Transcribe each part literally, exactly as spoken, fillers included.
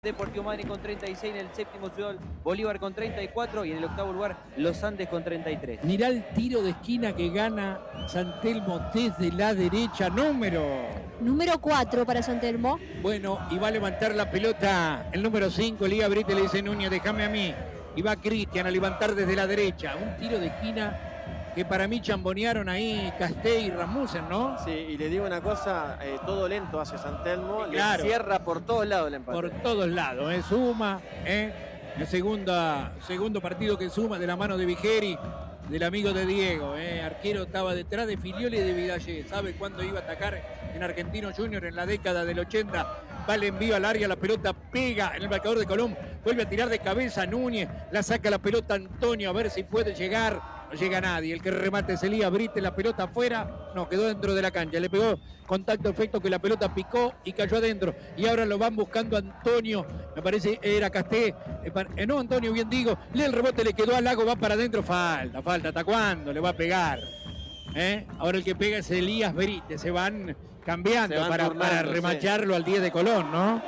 Deportivo Madryn con treinta y seis, en el séptimo Ciudad Bolívar con treinta y cuatro y en el octavo lugar Los Andes con treinta y tres. Mirá el tiro de esquina que gana San Telmo desde la derecha, número... Número cuatro para San Telmo. Bueno, y va a levantar la pelota el número cinco, Liga Brite, le dice Núñez, déjame a mí. Y va Cristian a levantar desde la derecha. Un tiro de esquina que para mí chambonearon ahí Casté y Rasmussen, ¿no? Sí, y le digo una cosa, eh, todo lento hacia San Telmo, Claro. le cierra por todos lados el empate. Por todos lados, ¿eh? Suma, ¿eh? El segunda, segundo partido que suma de la mano de Vigeri, del amigo de Diego, ¿eh? Arquero estaba detrás de Filioli y de Vidallé. ¿Sabe cuándo iba a atacar en Argentino Junior en la década del ochenta? Va el envío al área, la pelota pega en el marcador de Colón, vuelve a tirar de cabeza Núñez, la saca la pelota Antonio a ver si puede llegar. No llega nadie, el que remate es Elías Brite, la pelota afuera, no, quedó dentro de la cancha, le pegó contacto efecto que la pelota picó y cayó adentro, y ahora lo van buscando Antonio, me parece era Casté, eh, no Antonio, bien digo, lee el rebote, le quedó al Lago, va para adentro, falta, falta, ¿hasta cuándo le va a pegar? ¿Eh? Ahora el que pega es Elías Brite, se van cambiando se van para, turnando, para remacharlo sí. Al diez de Colón, ¿no?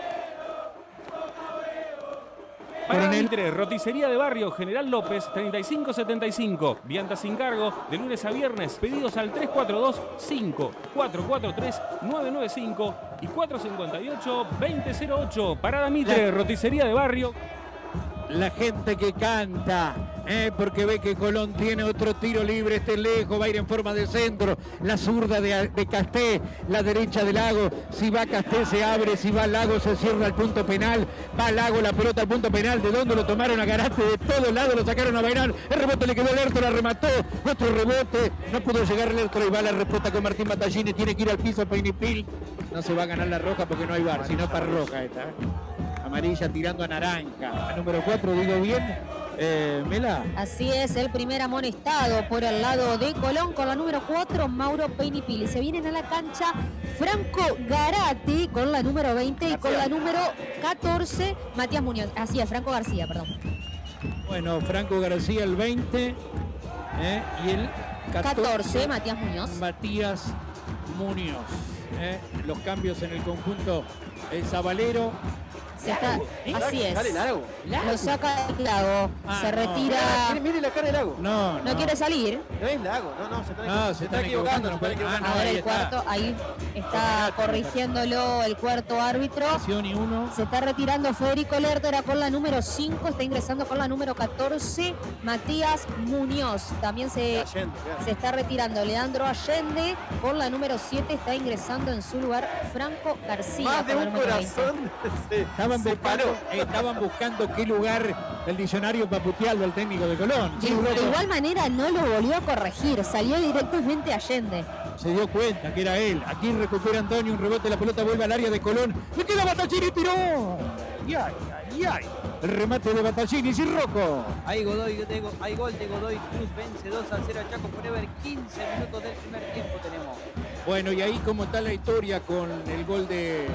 Para Mitre, roticería de barrio, General López, treinta y cinco setenta y cinco. Viandas sin cargo, de lunes a viernes. Pedidos al tres cuatro dos, cinco cuatro cuatro tres, nueve nueve cinco y cuatro cinco ocho, veinte cero ocho. Parada Mitre, la... roticería de barrio. La gente que canta, eh, porque ve que Colón tiene otro tiro libre, este lejos, va a ir en forma de centro, la zurda de, de Casté, la derecha de Lago, si va Casté se abre, si va Lago se cierra el punto penal, va Lago, la pelota al punto penal, de donde lo tomaron a Garate, de todos lados lo sacaron a bailar, el rebote le quedó al Lerto, la remató, otro rebote, no pudo llegar el Lerto y va la respuesta con Martín Battaglini, tiene que ir al piso Peinipil, no se va a ganar la roja porque no hay bar, sino para roja esta, ¿eh? Amarilla tirando a naranja. A número cuatro, digo bien, eh, Mela. Así es, el primer amonestado por el lado de Colón con la número cuatro, Mauro Peinipil. Y se vienen a la cancha Franco Garate con la número veinte García. Y con la número catorce, Matías Muñoz. Así es, Franco García, perdón. Bueno, Franco García el veinte eh, y el catorce, catorce, Matías Muñoz. Matías Muñoz. Eh, los cambios en el conjunto el Zabalero. Se está, así es. Dale, Lago. Lo saca de Lago. Ah, se retira. No. Mire la cara de Lago. No, no. No quiere salir. No es Lago. No, no, se está, no, se se está equivocando. equivocando se está equivocando. A ver el cuarto. Está. Ahí está corrigiéndolo el cuarto árbitro. Y uno. Se está retirando Federico Lertora con la número cinco. Está ingresando con la número catorce, Matías Muñoz. También se, Allende, se está retirando Leandro Allende con la número siete. Está ingresando en su lugar Franco García. Más de un corazón. Se, estaban, se buscando, estaban buscando qué lugar del diccionario para putearlo al técnico de Colón. Sí, de igual manera no lo volvió a corregir. Salió directamente Allende. Se dio cuenta que era él. Aquí recupera Antonio, un rebote, la pelota vuelve al área de Colón. ¡Le queda Battaglini! ¡Tiró! ¡Ay, ay, ay! El remate de Battaglini, sin Rocco. Hay, Godoy, de, hay gol de Godoy Cruz, vence dos a cero a Chaco Forever. quince minutos del primer tiempo tenemos. Bueno, y ahí como está la historia con el gol de,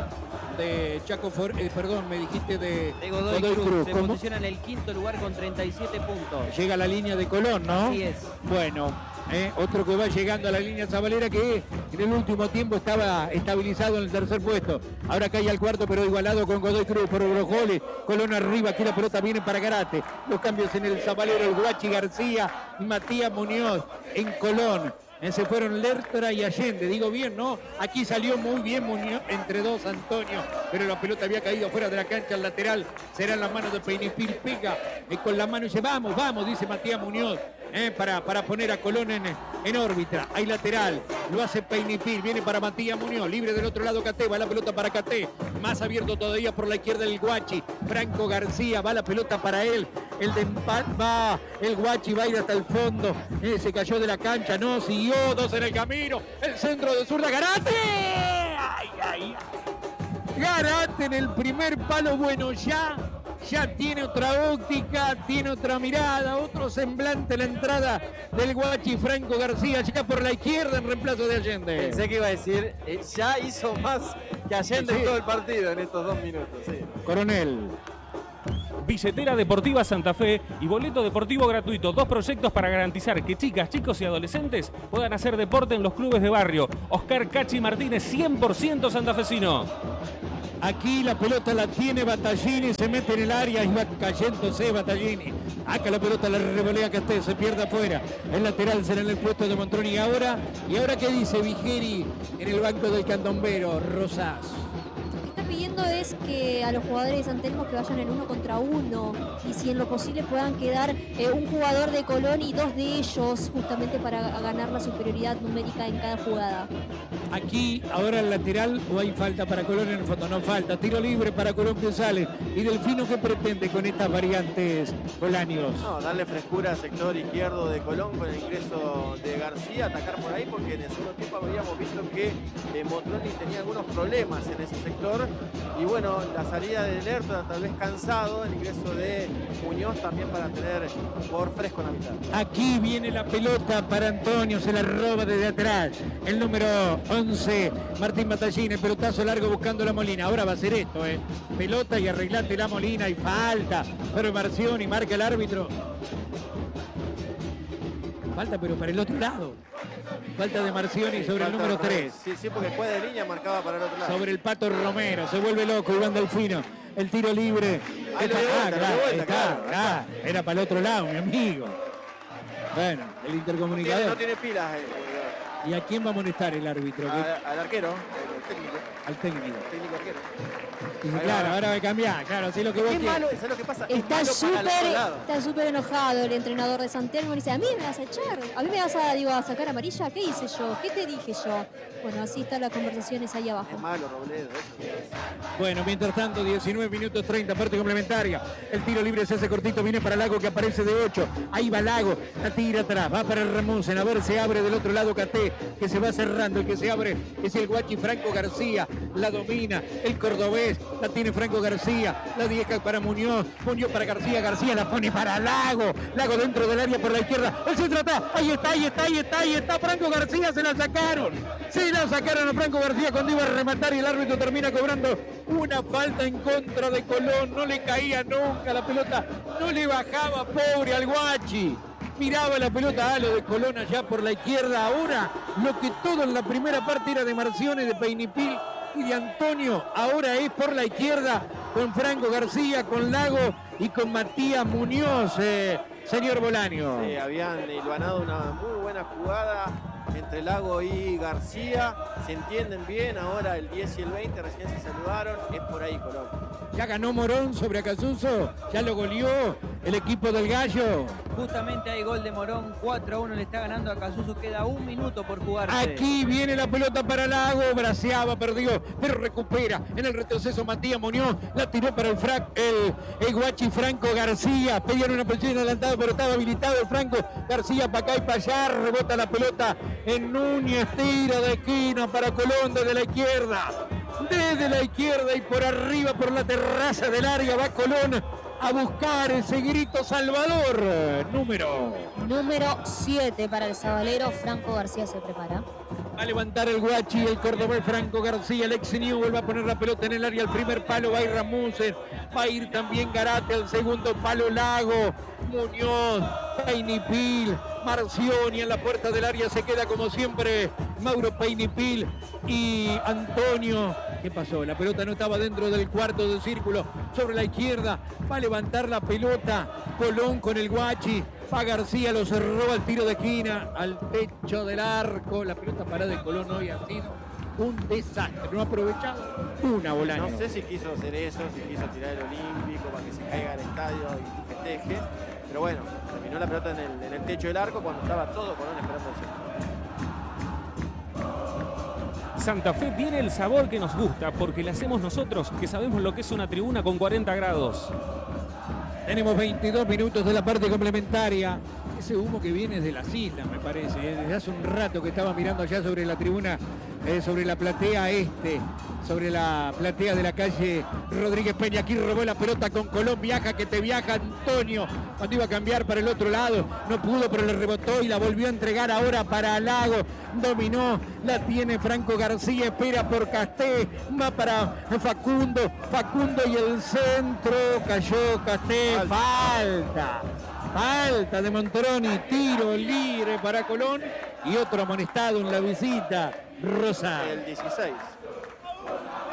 de Chaco Forever, eh, perdón, me dijiste de, de Godoy, Godoy Cruz. Cruz. Se ¿Cómo? posiciona en el quinto lugar con treinta y siete puntos. Llega a la línea de Colón, ¿no? Así es. Bueno, eh, otro que va llegando a la línea Zabalera que en el último tiempo estaba estabilizado en el tercer puesto. Ahora cae al cuarto, pero igualado con Godoy Cruz por los goles. Colón arriba, aquí la pelota viene para Garate. Los cambios en el Zabalero, el Guachi García y Matías Muñoz en Colón. Eh, se fueron Lertora y Allende, digo bien, ¿no? Aquí salió muy bien Muñoz, entre dos Antonio, pero la pelota había caído fuera de la cancha al lateral, será en las manos de Peinipil, pega eh, con la mano y dice, vamos, vamos, dice Matías Muñoz, eh, para, para poner a Colón en, en órbita, hay lateral, lo hace Peinipil, viene para Matías Muñoz, libre del otro lado Casté, va la pelota para Casté, más abierto todavía por la izquierda el Guachi, Franco García, va la pelota para él, el de empate, va, el Guachi va a ir hasta el fondo, eh, se cayó de la cancha, no, siguió, dos en el camino, el centro de zurda, Garate, ay, ay, ay. Garate en el primer palo, bueno, ya, ya tiene otra óptica, tiene otra mirada, otro semblante la entrada del Guachi Franco García, llega por la izquierda en reemplazo de Allende. Pensé que iba a decir, eh, ya hizo más que Allende sí. En todo el partido en estos dos minutos, sí. Coronel. Billetera Deportiva Santa Fe y boleto deportivo gratuito. Dos proyectos para garantizar que chicas, chicos y adolescentes puedan hacer deporte en los clubes de barrio. Oscar Cachi Martínez, cien por ciento santafesino. Aquí la pelota la tiene Battaglini, se mete en el área y va cayéndose Battaglini. Acá la pelota la revolea Castel, se pierde afuera. El lateral será en el puesto de Montroni. Y ahora, ¿y ahora qué dice Vigeri en el banco del candombero? Rosas. Lo que está pidiendo es que a los jugadores de San Telmo que vayan en uno contra uno y si en lo posible puedan quedar eh, un jugador de Colón y dos de ellos justamente para ganar la superioridad numérica en cada jugada. Aquí, ahora el lateral, o hay falta para Colón en el fondo, no falta. Tiro libre para Colón que sale. ¿Y Delfino qué pretende con estas variantes, Bolaños? No, darle frescura al sector izquierdo de Colón con el ingreso de García, atacar por ahí porque en el segundo tiempo habíamos visto que eh, Montroni tenía algunos problemas en ese sector. Y bueno, la salida de Lertora tal vez cansado, el ingreso de Muñoz también para tener por fresco en la mitad. Aquí viene la pelota para Antonio, se la roba desde atrás. El número once, Martín Battaglini, el pelotazo largo buscando la Molina. Ahora va a ser esto, ¿eh? Pelota y arreglate la Molina y falta. Pero Marcioni marca el árbitro. Falta, pero para el otro lado. Falta de Marcioni sobre el número tres. Sí, sí, porque después de línea marcaba para el otro lado. Sobre el Pato Romero, se vuelve loco Iván Delfino. El tiro libre. Ahí lo dio vuelta, ah, lo dio claro, vuelta, está, claro, claro. Era para el otro lado, mi amigo. Bueno, el intercomunicador. No tiene, no tiene pilas. Eh, ¿Y a quién va a amonestar el árbitro? A, al arquero, el técnico. Al técnico. El técnico arquero. Y claro, ahora va a cambiar, claro, así lo que vos Qué quieras. malo, ¿sabes lo que pasa? Está súper está súper enojado el entrenador de San Telmo. Dice, a mí me vas a echar, a mí me vas a, digo, a sacar amarilla. ¿Qué hice yo? ¿Qué te dije yo? Bueno, así están las conversaciones ahí abajo. Es malo, Robledo. Bueno, mientras tanto, diecinueve minutos treinta, parte complementaria. El tiro libre se hace cortito, viene para Lago que aparece de ocho. Ahí va Lago, la tira atrás, va para el Ramusen. A ver, se abre del otro lado Caté, que se va cerrando. El que se abre es el guachi Franco García. La domina el cordobés, la tiene Franco García. La deja para Muñoz, Muñoz para García, García la pone para Lago. Lago dentro del área por la izquierda. El centro está, ahí está, ahí está, ahí está, ahí está. Franco García, se la sacaron. Se la sacaron a Franco García cuando iba a rematar y el árbitro termina cobrando una falta en contra de Colón. No le caía nunca la pelota, no le bajaba, pobre al guachi. Miraba la pelota a lo de Colón allá por la izquierda. Ahora lo que todo en la primera parte era de Marcione, de Peinipil y de Antonio, ahora es por la izquierda con Franco García, con Lago y con Matías Muñoz, eh, señor Bolaño. Sí, habían hilvanado una muy buena jugada entre Lago y García, se entienden bien, ahora el diez y el veinte recién se saludaron, es por ahí Colón. Ya ganó Morón sobre Acasuso, ya lo goleó el equipo del Gallo. Justamente hay gol de Morón, cuatro a uno le está ganando a Acasuso, queda un minuto por jugarse. Aquí viene la pelota para Lago, braceaba, perdió, pero recupera en el retroceso Matías Muñoz, la tiró para el frac, el, el guachi Franco García, pedían una posición adelantada, pero estaba habilitado el Franco García para acá y para allá, rebota la pelota en Núñez, tira de esquina para Colón desde la izquierda. Desde la izquierda y por arriba, por la terraza del área, va Colón a buscar ese grito salvador. Número. Número siete para el sabalero. Franco García se prepara. Va a levantar el guachi, el cordobés Franco García, el ex Newell va a poner la pelota en el área, al primer palo va a ir Ramusen, va a ir también Garate, al segundo palo Lago, Muñoz, Peinipil, Marcioni en la puerta del área, se queda como siempre Mauro Peinipil y Antonio. ¿Qué pasó? La pelota no estaba dentro del cuarto del círculo, sobre la izquierda, va a levantar la pelota Colón con el guachi. Va García, lo cerró al tiro de esquina, al techo del arco. La pelota parada de Colón hoy ha sido un desastre. No ha aprovechado una Bolaño. No sé si quiso hacer eso, si quiso tirar el olímpico para que se caiga al estadio y festeje. Pero bueno, terminó la pelota en el, en el techo del arco cuando estaba todo Colón esperando el centro. Santa Fe tiene el sabor que nos gusta porque le hacemos nosotros, que sabemos lo que es una tribuna con cuarenta grados. Tenemos veintidós minutos de la parte complementaria. Ese humo que viene de las islas, me parece. ¿eh? Desde hace un rato que estaba mirando allá sobre la tribuna, eh, sobre la platea este, sobre la platea de la calle Rodríguez Peña. Aquí robó la pelota con Colón, viaja que te viaja Antonio. Cuando iba a cambiar para el otro lado, no pudo, pero le rebotó y la volvió a entregar ahora para Lago. Dominó, la tiene Franco García, espera por Casté, va para Facundo, Facundo y el centro, cayó Casté, falta. Falta de Montroni, tiro libre para Colón y otro amonestado en la visita, Rosa. El dieciséis.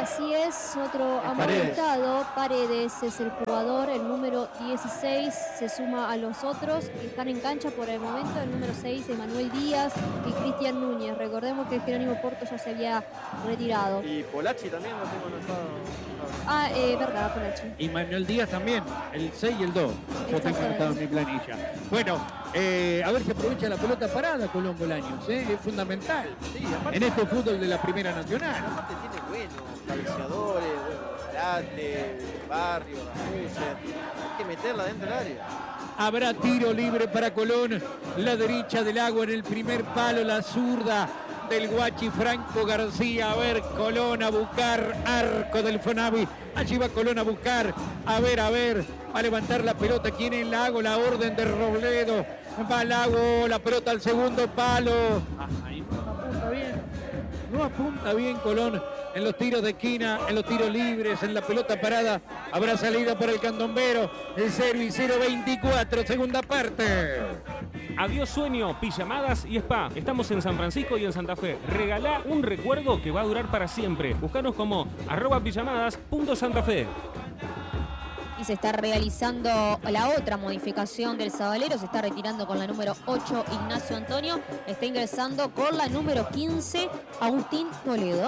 Así es, otro Paredes. amonestado. Paredes es el jugador, el número dieciséis se suma a los otros que están en cancha por el momento. El número seis, Emanuel Díaz y Cristian Núñez. Recordemos que Jerónimo Porto ya se había retirado. Y Polacci también lo tengo anotado. Ah, eh, verdad, Polachi. Y Manuel Díaz también, el seis y el dos. Yo tengo Exactamente. anotado en mi planilla. Bueno, eh, a ver si aprovecha la pelota parada Colón Bolaños, ¿eh? Es fundamental Sí, aparte, en este fútbol de la Primera Nacional. aparte tiene buenos cabeceadores, bueno, Karate, Barrio, Ramuser. Hay que meterla dentro del área. Habrá tiro libre para Colón, la derecha del agua en el primer palo, la zurda del Guachi Franco García. A ver, Colón a buscar, arco del Fonavi. Allí va Colón a buscar, a ver, a ver, a levantar la pelota. ¿Quién es el lago? La orden de Robledo. Va al lago, la pelota al segundo palo. Ah, ahí no apunta bien. No apunta bien Colón en los tiros de esquina, en los tiros libres, en la pelota parada. Habrá salida para el candombero. El cero y cero veinticuatro, segunda parte. Adiós sueño, pijamadas y spa. Estamos en San Francisco y en Santa Fe. Regalá un recuerdo que va a durar para siempre. Búscanos como arroba pijamadas punto Santa Fe. Y se está realizando la otra modificación del Sabalero. Se está retirando con la número ocho Ignacio Antonio. Está ingresando con la número quince Agustín Toledo.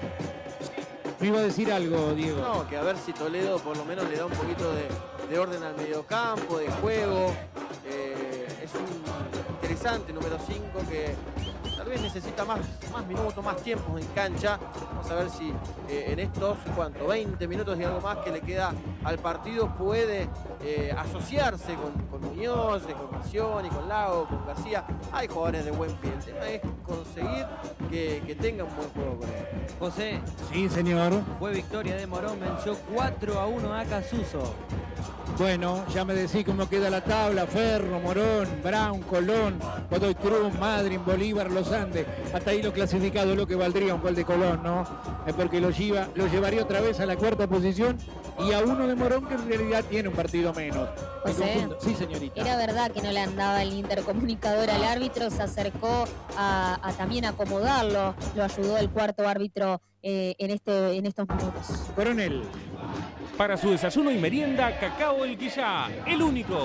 Me iba a decir algo, Diego. No, que a ver si Toledo por lo menos le da un poquito de, de orden al mediocampo, de juego. Eh, es un interesante número cinco que tal vez necesita más, más minutos, más tiempos en cancha. Vamos a ver si eh, en estos, ¿cuánto? veinte minutos y algo más que le queda al partido puede eh, asociarse con, con Muñoz, con Missioni, con Lago, con García. Hay jugadores de buen pie. El tema es conseguir que, que tenga un buen juego con él. José, Sí, señor. fue victoria de Morón, venció cuatro a uno a Casuso. Bueno, ya me decís cómo queda la tabla. Ferro, Morón, Brown, Colón, Godoy Cruz, Madryn, Bolívar, Los Andes. Hasta ahí lo clasificado, lo que valdría un gol de Colón, ¿no? Es porque lo, lleva, lo llevaría otra vez a la cuarta posición y a uno de Morón que en realidad tiene un partido menos. El José, conjunto- Sí, señorita. Era verdad que no le andaba el intercomunicador al árbitro, se acercó a, a también acomodarlo, lo ayudó el cuarto árbitro eh, en, este, en estos minutos. Coronel. Para su desayuno y merienda, Cacao El Quillá, el único.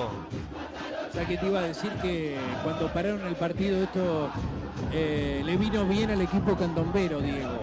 O sea que te iba a decir que cuando pararon el partido esto eh, le vino bien al equipo candombero, Diego.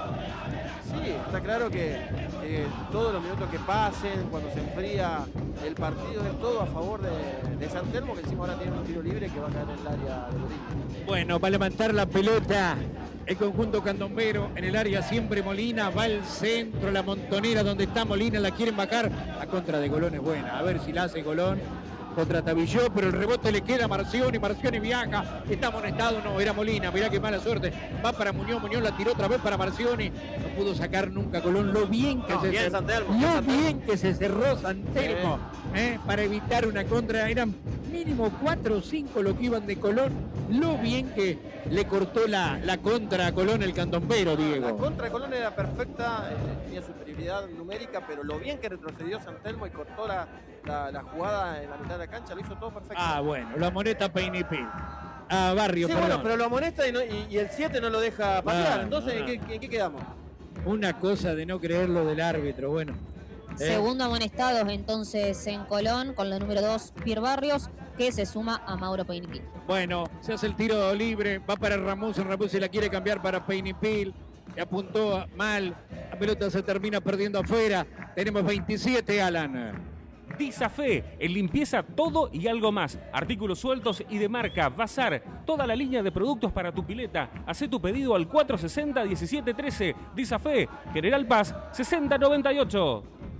Sí, está claro que, que todos los minutos que pasen, cuando se enfría el partido, es todo a favor de, de San Telmo, que encima ahora tiene un tiro libre que va a caer en el área de Bolivia. Bueno, va a levantar la pelota el conjunto candombero en el área, siempre Molina, va al centro, la montonera donde está Molina, la quieren bajar, a contra de Colón es buena, a ver si la hace Colón contra Tabilló, pero el rebote le queda a Marcioni, Marcioni viaja, está amonestado, no, era Molina, mirá qué mala suerte, va para Muñoz, Muñoz la tiró otra vez para Marcioni, no pudo sacar nunca Colón, lo bien que No, se bien cerró, San Telmo, bien lo San Telmo. bien que se cerró San Telmo, eh, para evitar una contra, eran mínimo cuatro o cinco lo que iban de Colón, lo bien que le cortó la, la contra a Colón el candombero, La Diego. contra de Colón era perfecta, eh, tenía superioridad numérica, pero lo bien que retrocedió San Telmo y cortó la, la, la jugada en la mitad de la cancha, lo hizo todo perfecto. Ah, bueno, lo amonesta Peinipil. Ah, Barrio, sí, perdón. bueno, pero lo amonesta y, no- y- y el siete no lo deja patear. Ah, Entonces, ah. ¿en qué, en qué quedamos? Una cosa de no creerlo del árbitro, bueno. Eh, Segundo amonestados entonces en Colón con la número dos Pierre Barrios, que se suma a Mauro Peinipil. Bueno, se hace el tiro libre, va para Ramón, Ramón se la quiere cambiar para Peinipil, le apuntó mal, la pelota se termina perdiendo afuera, tenemos veintisiete, Alan. Disafé, en limpieza todo y algo más. Artículos sueltos y de marca, bazar, toda la línea de productos para tu pileta. Hacé tu pedido al cuatro sesenta diecisiete trece. Disafé, General Paz sesenta noventa y ocho.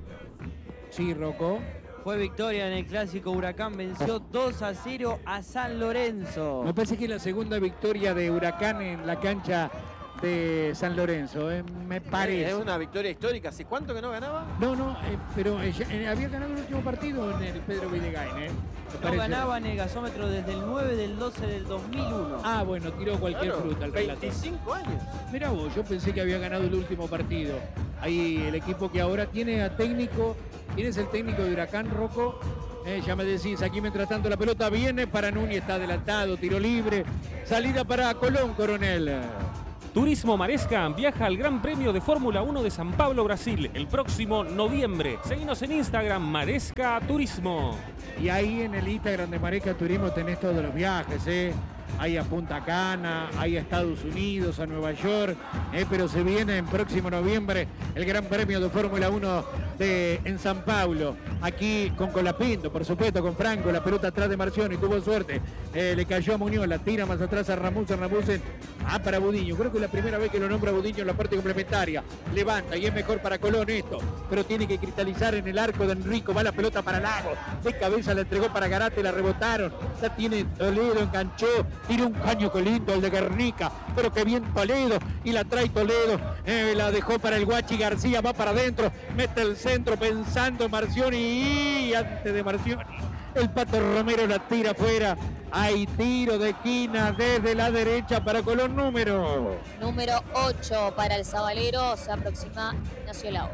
Sí, Rocco. Fue victoria en el clásico Huracán, venció dos a cero a San Lorenzo. Me parece que es la segunda victoria de Huracán en la cancha de San Lorenzo, eh, me parece. Es una victoria histórica. ¿Hace cuánto que no ganaba? No, no, eh, pero eh, ya- eh, había ganado el último partido en el Pedro Videgain, ¿eh? Me No parece. ganaba en el gasómetro desde el nueve del doce del dos mil uno. Ah, bueno, tiró cualquier Claro, fruta el relator. veinticinco años. Mirá vos, yo pensé que había ganado el último partido. Ahí el equipo que ahora tiene a técnico. ¿Quién es el técnico de Huracán, Rocco? Eh, ya me decís, aquí mientras tanto la pelota viene para Núñez, está adelantado, tiro libre. Salida para Colón, Coronel. Turismo Maresca viaja al Gran Premio de Fórmula uno de San Pablo, Brasil, el próximo noviembre. Seguinos en Instagram, Maresca Turismo. Y ahí en el Instagram de Maresca Turismo tenés todos los viajes, ¿eh? Hay a Punta Cana, hay a Estados Unidos, a Nueva York, eh, pero se viene en próximo noviembre el Gran Premio de Fórmula uno de, en San Pablo, aquí con Colapinto, por supuesto, con Franco, la pelota atrás de Marcioni, tuvo suerte, eh, le cayó a Muñoz, la tira más atrás a Ramusen, Ramusen, ah, para Budiño, creo que es la primera vez que lo nombra Budiño en la parte complementaria, levanta y es mejor para Colón esto, pero tiene que cristalizar en el arco de Enrico, va la pelota para Lago, de cabeza la entregó para Garate, la rebotaron, la tiene Toledo, enganchó, tira un caño que lindo el de Guernica, pero que bien Toledo, y la trae Toledo, eh, la dejó para el Guachi García, va para adentro, mete el centro pensando Marcioni, y antes de Marcioni, el Pato Romero la tira afuera, hay tiro de esquina desde la derecha para Colón número. Número ocho para el Zabalero, se aproxima Ignacio Lago.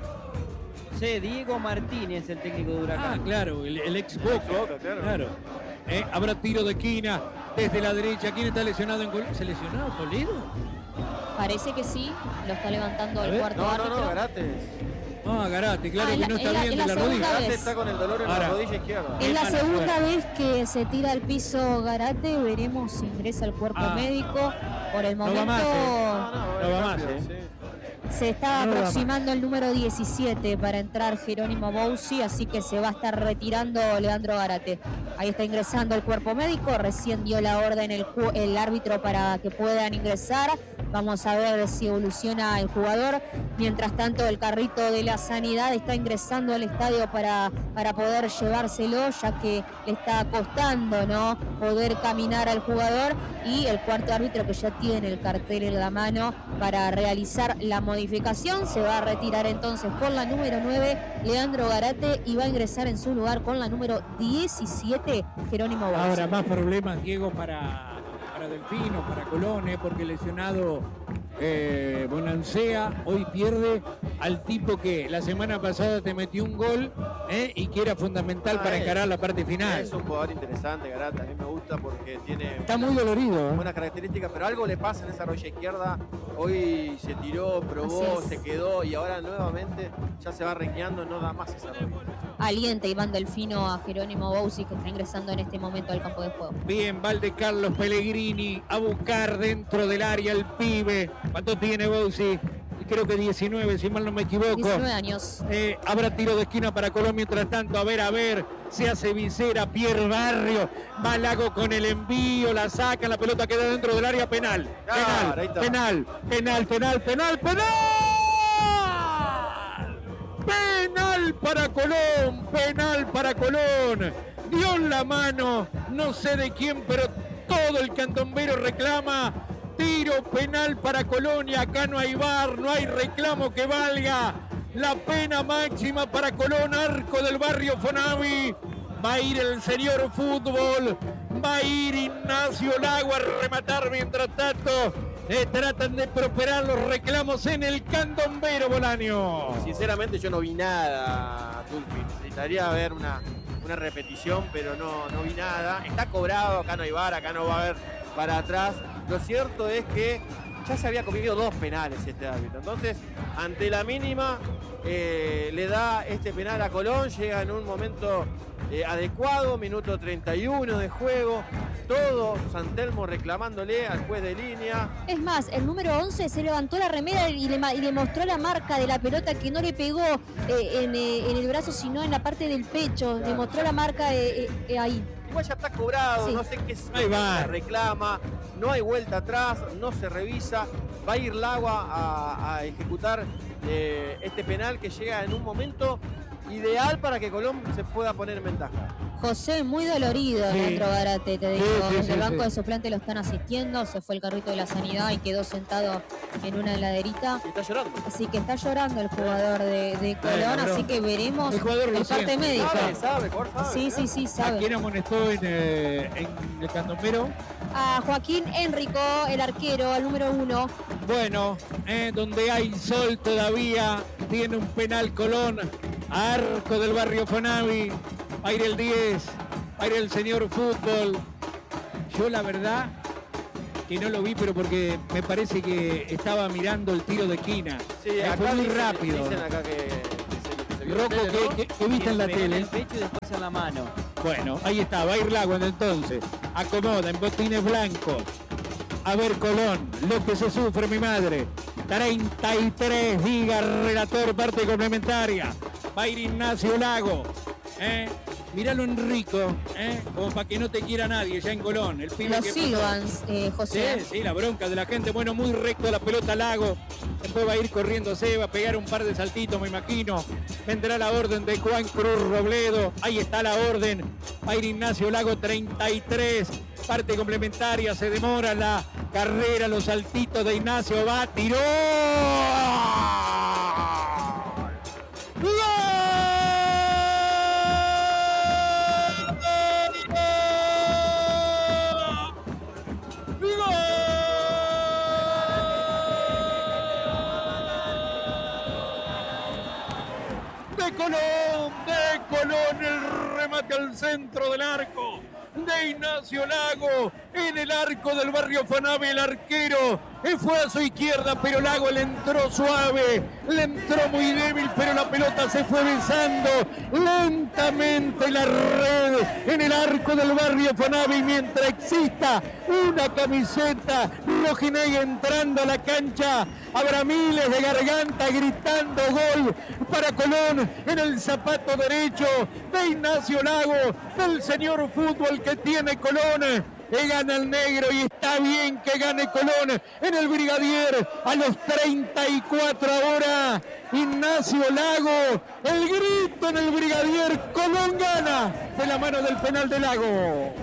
José Diego Martínez, el técnico de Huracán. Ah, claro, el, el ex Boca, Boca, claro. claro. Eh, habrá tiro de esquina desde la derecha. ¿Quién está lesionado en Colón? ¿Se lesionó Toledo? Parece que sí, lo está levantando A el ver. cuarto No, no, árbitro. no, Garates. Ah, Garate, claro Ah, que en no la- está en la- bien en de la la segunda rodilla. vez. Garates está con el dolor en Ahora. la rodilla izquierda. Es la Mala segunda suerte. vez que se tira al piso Garate, veremos si ingresa al cuerpo Ah. médico. Por el No va momento más, ¿eh? No, no, No va es más, rápido, ¿eh? sí. se está No va aproximando el número diecisiete para entrar Jerónimo Bouzi, así que se va a estar retirando Leandro Garate. Ahí está ingresando el cuerpo médico, recién dio la orden el, ju- el árbitro para que puedan ingresar. Vamos a ver si evoluciona el jugador. Mientras tanto, el carrito de la sanidad está ingresando al estadio para, para poder llevárselo, ya que le está costando, ¿no?, poder caminar al jugador. Y el cuarto árbitro, que ya tiene el cartel en la mano para realizar la modificación, se va a retirar entonces con la número nueve, Leandro Garate, y va a ingresar en su lugar con la número diecisiete, Jerónimo Bouzi. Ahora más problemas, Diego, para, para Delfino, para Colón, eh, porque lesionado eh, Bonancea hoy pierde al tipo que la semana pasada te metió un gol eh, y que era fundamental Ah, para es. encarar la parte final. Es un jugador interesante, Garate. A mí me gusta porque tiene Está muy dolorido. ¿eh? buenas características, pero algo le pasa en esa rodilla izquierda. Hoy se tiró, probó, Así es. se quedó y ahora nuevamente ya se va rengueando, no da más esa rodilla. Alienta Iván Delfino a Jerónimo Bouzi, que está ingresando en este momento al campo de juego. Bien, Valde Carlos Pellegrini a buscar dentro del área el pibe. ¿Cuánto tiene Bouzi? Creo que diecinueve, si mal no me equivoco. diecinueve años. Eh, habrá tiro de esquina para Colón. Mientras tanto, a ver, a ver, se hace visera Pierre Barrio, va Lago con el envío, la saca, la pelota queda dentro del área penal. Ah, ahí Penal, está. penal, penal, penal, penal, penal. Penal para Colón, penal para Colón. Dio en la mano, no sé de quién, pero todo el candombero reclama. Tiro penal para Colón y acá no hay V A R, no hay reclamo que valga. La pena máxima para Colón, arco del barrio Fonavi. Va a ir el señor fútbol, va a ir Ignacio Lago a rematar. Mientras tanto, eh, tratan de prosperar los reclamos en el candombero, Bolaño. Sinceramente yo no vi nada, Tulpi. Necesitaría ver una, una repetición, pero no, no vi nada. Está cobrado, acá no hay V A R, acá no va a haber para atrás. Lo cierto es que ya se había comido dos penales este árbitro. Entonces, ante la mínima, eh, le da este penal a Colón, llega en un momento eh, adecuado, minuto treinta y uno de juego. Todo San Telmo reclamándole al juez de línea. Es más, el número once se levantó la remera y le, ma- y le mostró la marca de la pelota, que no le pegó eh, en, eh, en el brazo, sino en la parte del pecho. Le Claro. mostró la marca eh, eh, eh, ahí. Igual ya está cobrado, Sí. no sé qué es Ahí va. se reclama, no hay vuelta atrás, no se revisa. Va a ir Lago a, a ejecutar eh, este penal que llega en un momento ideal para que Colón se pueda poner en ventaja. José, muy dolorido, Sí. Leandro Garate, te digo. Sí, sí, Desde sí, el banco sí. de suplente lo están asistiendo, se fue el carrito de la sanidad y quedó sentado en una heladerita. Y está llorando. Así que está llorando el jugador de, de Colón, cabrón. así que veremos El jugador lo el parte siente. médico. Sabe, sabe, por favor. Sí, sí, sí, ¿A sabe. quién amonestó en, eh, en el candombero? A Joaquín Enrico, el arquero, al número uno. Bueno, eh, donde hay sol todavía, tiene un penal Colón, arco del barrio Fonavi, aire el diez, aire el señor fútbol. Yo la verdad que no lo vi, pero porque me parece que estaba mirando el tiro de esquina. Sí, Eh, acá fue muy dicen, rápido. Dicen acá que, que se, lo que se vio en Rocco, la tele, ¿no? ¿qué, qué, qué viste en la Pegó en tele? el pecho y después en la mano. Bueno, ahí está, va a ir Lago entonces. Acomoda en botines blancos. A ver, Colón, lo que se sufre, mi madre. treinta y tres, diga relator, parte complementaria. Va a ir Ignacio Lago. ¿eh? Míralo Enrico, ¿eh? como para que no te quiera nadie ya en Colón. El pibe Los que Silvans, eh, José. Sí, sí, la bronca de la gente. Bueno, muy recto la pelota Lago. Después va a ir corriendo Seba, a pegar un par de saltitos, me imagino. Vendrá la orden de Juan Cruz Robledo. Ahí está la orden. Va a ir Ignacio Lago, treinta y tres. Parte complementaria, se demora la carrera, los saltitos de Ignacio. Va, tiró. ¡Gol! De Colón, de Colón, el remate al centro del arco de Ignacio Lago, en el arco del barrio Fonavi, el arquero fue a su izquierda, pero Lago le entró suave, le entró muy débil, pero la pelota se fue besando lentamente la red en el arco del barrio Fonavi, mientras exista una camiseta rojinegra entrando a la cancha. Habrá miles de garganta gritando gol para Colón en el zapato derecho de Ignacio Lago, del señor fútbol que tiene Colón. Que gana el negro y está bien que gane Colón en el Brigadier a los treinta y cuatro ahora. Ignacio Lago, el grito en el Brigadier, Colón gana de la mano del penal de Lago.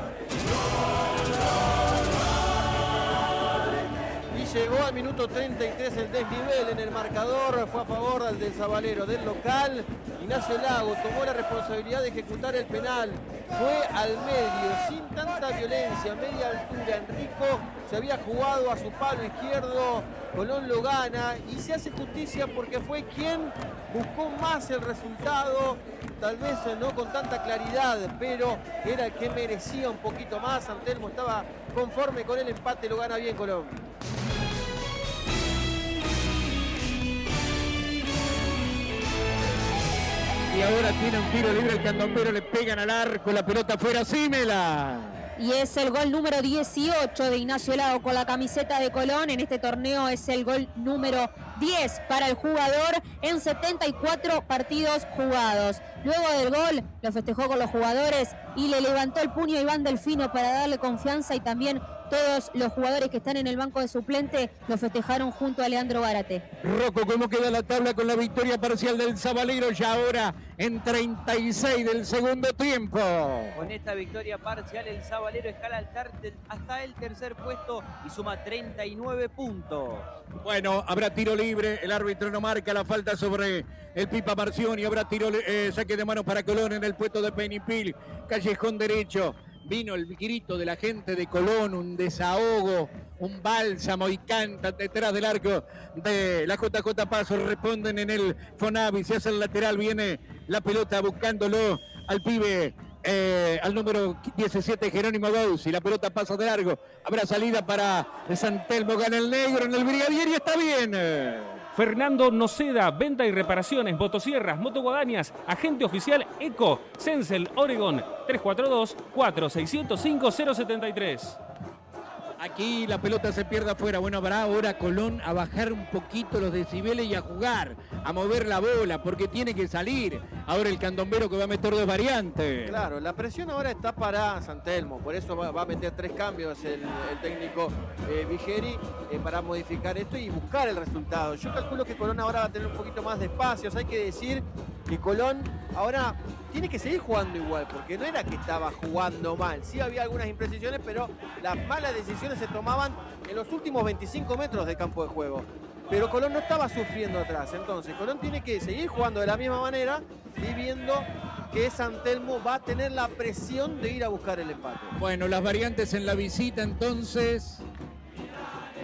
Llegó al minuto treinta y tres el desnivel en el marcador, fue a favor al del Sabalero del local. Ignacio Lago tomó la responsabilidad de ejecutar el penal, fue al medio, sin tanta violencia, media altura. Enrico se había jugado a su palo izquierdo, Colón lo gana y se hace justicia porque fue quien buscó más el resultado, tal vez no con tanta claridad, pero era el que merecía un poquito más. Antelmo estaba conforme con el empate, lo gana bien Colón. Y ahora tiene un tiro libre el candombero, le pegan al arco, la pelota fuera, Símela. Y es el gol número dieciocho de Ignacio Lago con la camiseta de Colón. En este torneo es el gol número diez para el jugador en setenta y cuatro partidos jugados. Luego del gol lo festejó con los jugadores y le levantó el puño a Iván Delfino para darle confianza, y también todos los jugadores que están en el banco de suplente lo festejaron junto a Leandro Gárate. Rocco, ¿cómo queda la tabla con la victoria parcial del Sabalero ya ahora en treinta y seis del segundo tiempo? Con esta victoria parcial el Sabalero escala hasta el tercer puesto y suma treinta y nueve puntos. Bueno, habrá tiro libre, el árbitro no marca la falta sobre el Pipa Marción y habrá tiro, eh, saque de mano para Colón en el puesto de Penipil, callejón derecho. Vino el grito de la gente de Colón, un desahogo, un bálsamo, y cantan detrás del arco de la J J Paso. Responden en el Fonavi, se hace el lateral, viene la pelota buscándolo al pibe, eh, al número diecisiete, Jerónimo Gauzi. La pelota pasa de largo, habrá salida para San Telmo, gana el negro en el Brigadier y está bien. Fernando Noceda, venta y reparaciones, motosierras, motoguadañas, agente oficial ECO, Sensel, Oregon, tres cuatro dos, cuatro seis cero cinco, cero siete tres. Aquí la pelota se pierde afuera. Bueno, habrá ahora Colón a bajar un poquito los decibeles y a jugar, a mover la bola, porque tiene que salir. Ahora el candombero que va a meter dos variantes. Claro, la presión ahora está para San Telmo, por eso va, va a meter tres cambios el, el técnico eh, Vigeri eh, para modificar esto y buscar el resultado. Yo calculo que Colón ahora va a tener un poquito más de espacios. Hay que decir que Colón ahora tiene que seguir jugando igual, porque no era que estaba jugando mal. Sí había algunas imprecisiones, pero las malas decisiones se tomaban en los últimos veinticinco metros del campo de juego. Pero Colón no estaba sufriendo atrás. Entonces Colón tiene que seguir jugando de la misma manera y viendo que San Telmo va a tener la presión de ir a buscar el empate. Bueno, las variantes en la visita entonces.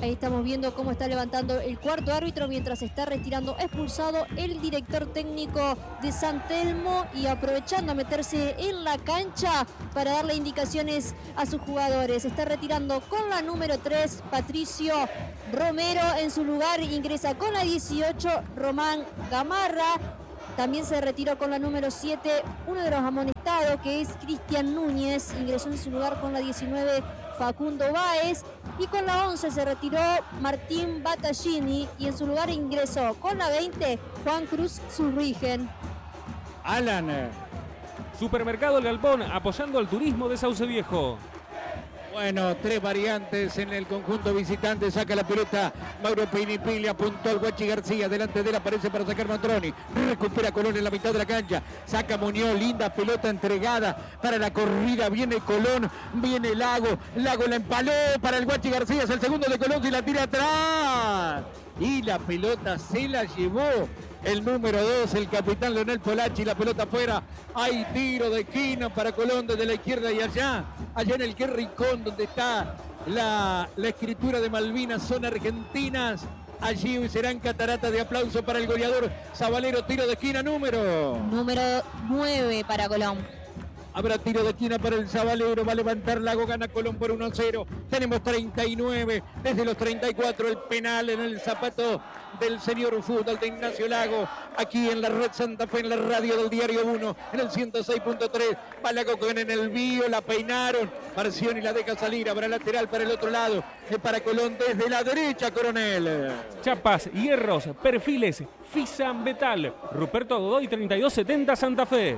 Ahí estamos viendo cómo está levantando el cuarto árbitro mientras se está retirando expulsado el director técnico de San Telmo y aprovechando a meterse en la cancha para darle indicaciones a sus jugadores. Se está retirando con la número tres Patricio Romero. En su lugar ingresa con la dieciocho Román Gamarra. También se retiró con la número siete uno de los amonestados, que es Cristian Núñez. Ingresó en su lugar con la diecinueve Facundo Báez. Y con la once se retiró Martín Battaglini. Y en su lugar ingresó con la veinte Juan Cruz Zurrigen. Alan. Supermercado El Galpón, apoyando al turismo de Sauce Viejo. Bueno, tres variantes en el conjunto visitante. Saca la pelota Mauro Peinipili, apuntó al Guachi García. Delante de él aparece para sacar Matroni. Recupera Colón en la mitad de la cancha. Saca Muñoz, linda pelota entregada para la corrida. Viene Colón, viene Lago. Lago la empaló para el Guachi García. Es el segundo de Colón y la tira atrás. Y la pelota se la llevó el número dos, el capitán Leonel Polacci. La pelota afuera. Hay tiro de esquina para Colón desde la izquierda y allá. Allá en el Querricón, donde está la, la escritura de Malvinas, son argentinas. Allí serán cataratas de aplauso para el goleador Zabalero. Tiro de esquina número. Número nueve para Colón. Habrá tiro de esquina para el Zabalero, va a levantar Lago, gana Colón por uno a cero. Tenemos treinta y nueve, desde los treinta y cuatro el penal en el zapato del señor fútbol de Ignacio Lago, aquí en la Red Santa Fe, en la radio del Diario uno, en el ciento seis punto tres. Va Lago con en el vío, la peinaron, Marcioni la deja salir, habrá lateral para el otro lado, para Colón desde la derecha, Coronel. Chapas, hierros, perfiles, Fisa Metal, Ruperto Godoy treinta y dos setenta Santa Fe.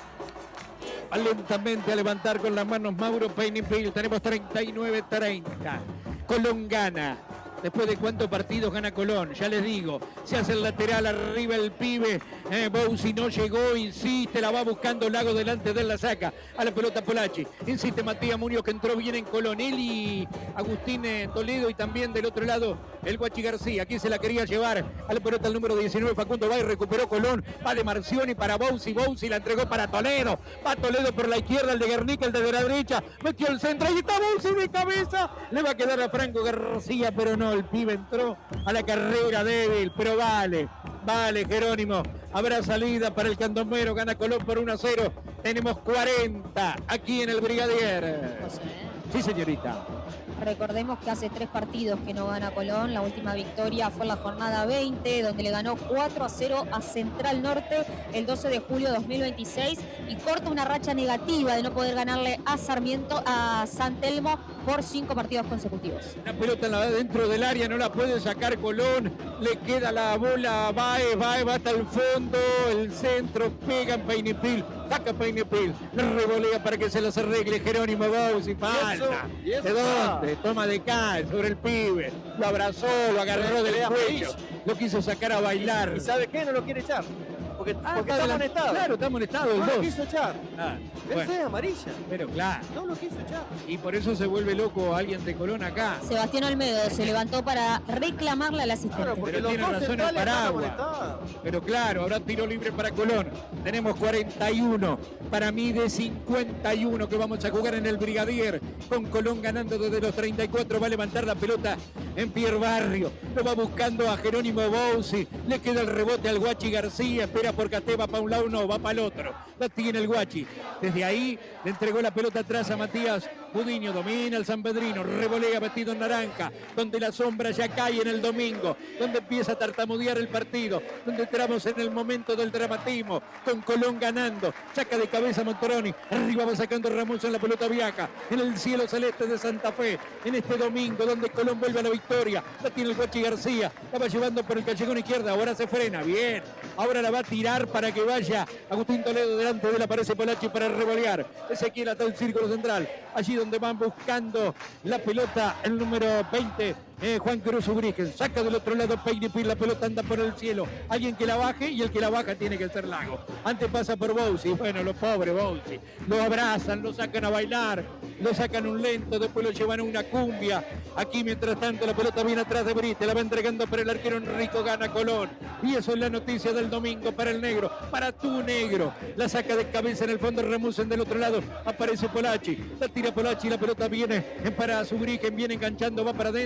Va lentamente a levantar con las manos Mauro Peinipil. Tenemos treinta y nueve treinta. Colón gana. Después de cuántos partidos gana Colón, ya les digo, se hace el lateral arriba el pibe, eh, Bousi no llegó, insiste, la va buscando Lago, delante de él la saca, a la pelota Polacci, insiste Matías Muñoz, que entró bien en Colón, él y Agustín eh, Toledo, y también del otro lado el Guachi García, aquí se la quería llevar a la pelota el número diecinueve, Facundo Báez, recuperó Colón, va de Marcioni para Bousi, Bousi la entregó para Toledo, va Toledo por la izquierda, el de Guernica, el de la derecha, metió el centro, ahí está Bousi de cabeza, le va a quedar a Franco García, pero no, el pibe entró a la carrera débil, pero vale, vale Jerónimo, habrá salida para el candombero, gana Colón por uno a cero, tenemos cuarenta aquí en el Brigadier. José. Sí, señorita. Recordemos que hace tres partidos que no gana Colón. La última victoria fue en la jornada veinte, donde le ganó cuatro a cero a Central Norte el doce de julio de dos mil veintiséis y corta una racha negativa de no poder ganarle a Sarmiento, a San Telmo, por cinco partidos consecutivos. Una pelota en la, dentro del área, no la puede sacar Colón, le queda la bola a Baez, Baez va hasta el fondo, el centro, pega en Peinipil, saca Peinipil, le revolea para que se los arregle Jerónimo Bousi, falta. ¿Y eso? ¿De dónde? Toma de acá, sobre el pibe, lo abrazó, lo agarró del cuello, lo quiso sacar a bailar. ¿Y sabe qué? No lo quiere echar. Porque, Ah, porque está está adelante- amonestado. Claro, está amonestado el No lo dos. quiso echar. Ah, Eso bueno, es amarilla. pero claro, No lo quiso echar. y por eso se vuelve loco alguien de Colón acá. Sebastián Olmedo se levantó para reclamarle al asistente. Claro, porque Pero los tiene dos razón el centrales están Paragua. amonestados. Pero claro, habrá tiro libre para Colón. Tenemos cuarenta y uno. Para mí de cincuenta y uno que vamos a jugar en el Brigadier. Con Colón ganando desde los treinta y cuatro. Va a levantar la pelota en Pierre Barrio. Lo va buscando a Jerónimo Bousi. Le queda el rebote al Guachi García. Espera por Caté, va para un lado, no, va para el otro. La tiene el Guachi. Desde ahí le entregó la pelota atrás a Matías Budiño. Domina el San Pedrino. Revolea vestido en naranja. Donde la sombra ya cae en el domingo. Donde empieza a tartamudear el partido. Donde entramos en el momento del dramatismo. Con Colón ganando. Saca de cabeza Montoroni. Arriba va sacando Ramos en la pelota viaja. En el cielo celeste de Santa Fe. En este domingo donde Colón vuelve a la victoria. La tiene el Guachi García. La va llevando por el callejón izquierda. Ahora se frena. Bien. Ahora la va a tirar para que vaya Agustín Toledo. Delante de él aparece Polacci para revolear. Ezequiel hasta el círculo central. Allí donde van buscando la pelota el número veinte. Eh, Juan Cruz Ubrigen, saca del otro lado Peinipil, la pelota anda por el cielo, alguien que la baje y el que la baja tiene que ser Lago. Antes pasa por Bousi, bueno, los pobres Bousi, lo abrazan, lo sacan a bailar, lo sacan un lento, después lo llevan a una cumbia. Aquí mientras tanto la pelota viene atrás de Brite, la va entregando para el arquero Enrico, gana Colón. Y eso es la noticia del domingo para el negro, para tu negro. La saca de cabeza en el fondo Ramusen, del otro lado aparece Polacci, la tira Polacci, la pelota viene para Ubrigen, viene enganchando, va para adentro.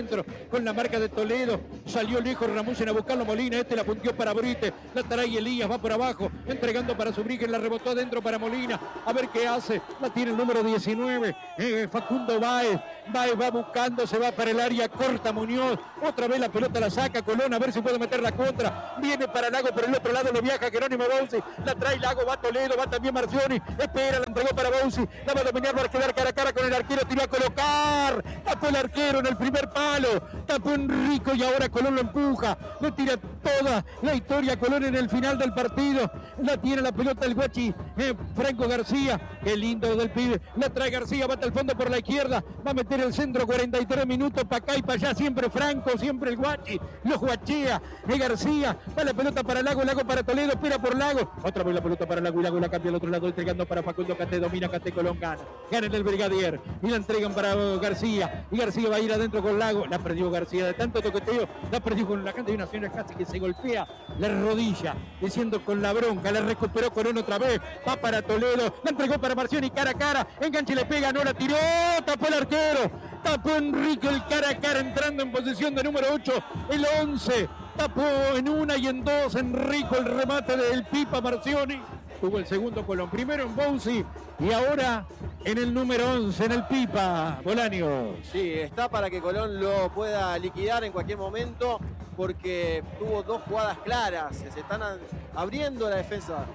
con la marca de Toledo. Salió lejos Ramusen a buscarlo Molina. Este la puntió para Brite. La trae Elías, va por abajo. Entregando para Subrigen. La rebotó adentro para Molina. A ver qué hace. La tiene el número diecinueve. Eh, Facundo Báez. Báez va buscando. Se va para el área. Corta Muñoz. Otra vez la pelota la saca Colón. A ver si puede meter la contra. Viene para Lago. Por el otro lado lo viaja Jerónimo Bausi. La trae Lago. Va Toledo. Va también Marcioni. Espera. La entregó para Bausi. La va a dominar. Va a quedar cara a cara con el arquero. Tiró a colocar. Tapó el arquero en el primer palo. Tapó Enrico y ahora Colón lo empuja. Le tira toda la historia Colón en el final del partido. La tiene la pelota el guachi eh, Franco García. Qué lindo del pibe. La trae García. Bate al fondo por la izquierda. Va a meter el centro. cuarenta y tres minutos para acá y para allá. Siempre Franco. Siempre el guachi. Lo guachea. Eh, García. Va la pelota para Lago. Lago para Toledo. Espera por Lago. Otra vez la pelota para Lago. Y Lago la cambia al otro lado. Entregando para Facundo Cate. Domina Cate. Colón gana. Gana en el Brigadier. Y la entregan para García. Y García va a ir adentro con Lago. La perdió García de tanto toqueteo. La perdió con la canta de una señora casi que se golpea la rodilla. Diciendo con la bronca. La recuperó Colón otra vez. Va para Toledo. La entregó para Marcioni cara a cara. Enganche le pega. No la tiró. Tapó el arquero. Tapó Enrico el cara a cara entrando en posición de número ocho. El once. Tapó en una y en dos Enrico el remate del Pipa Marcioni. Tuvo el segundo Colón. Primero en Bausi y ahora en el número once, en el Pipa. Bolaño. Sí, está para que Colón lo pueda liquidar en cualquier momento porque tuvo dos jugadas claras. Se están abriendo la defensa.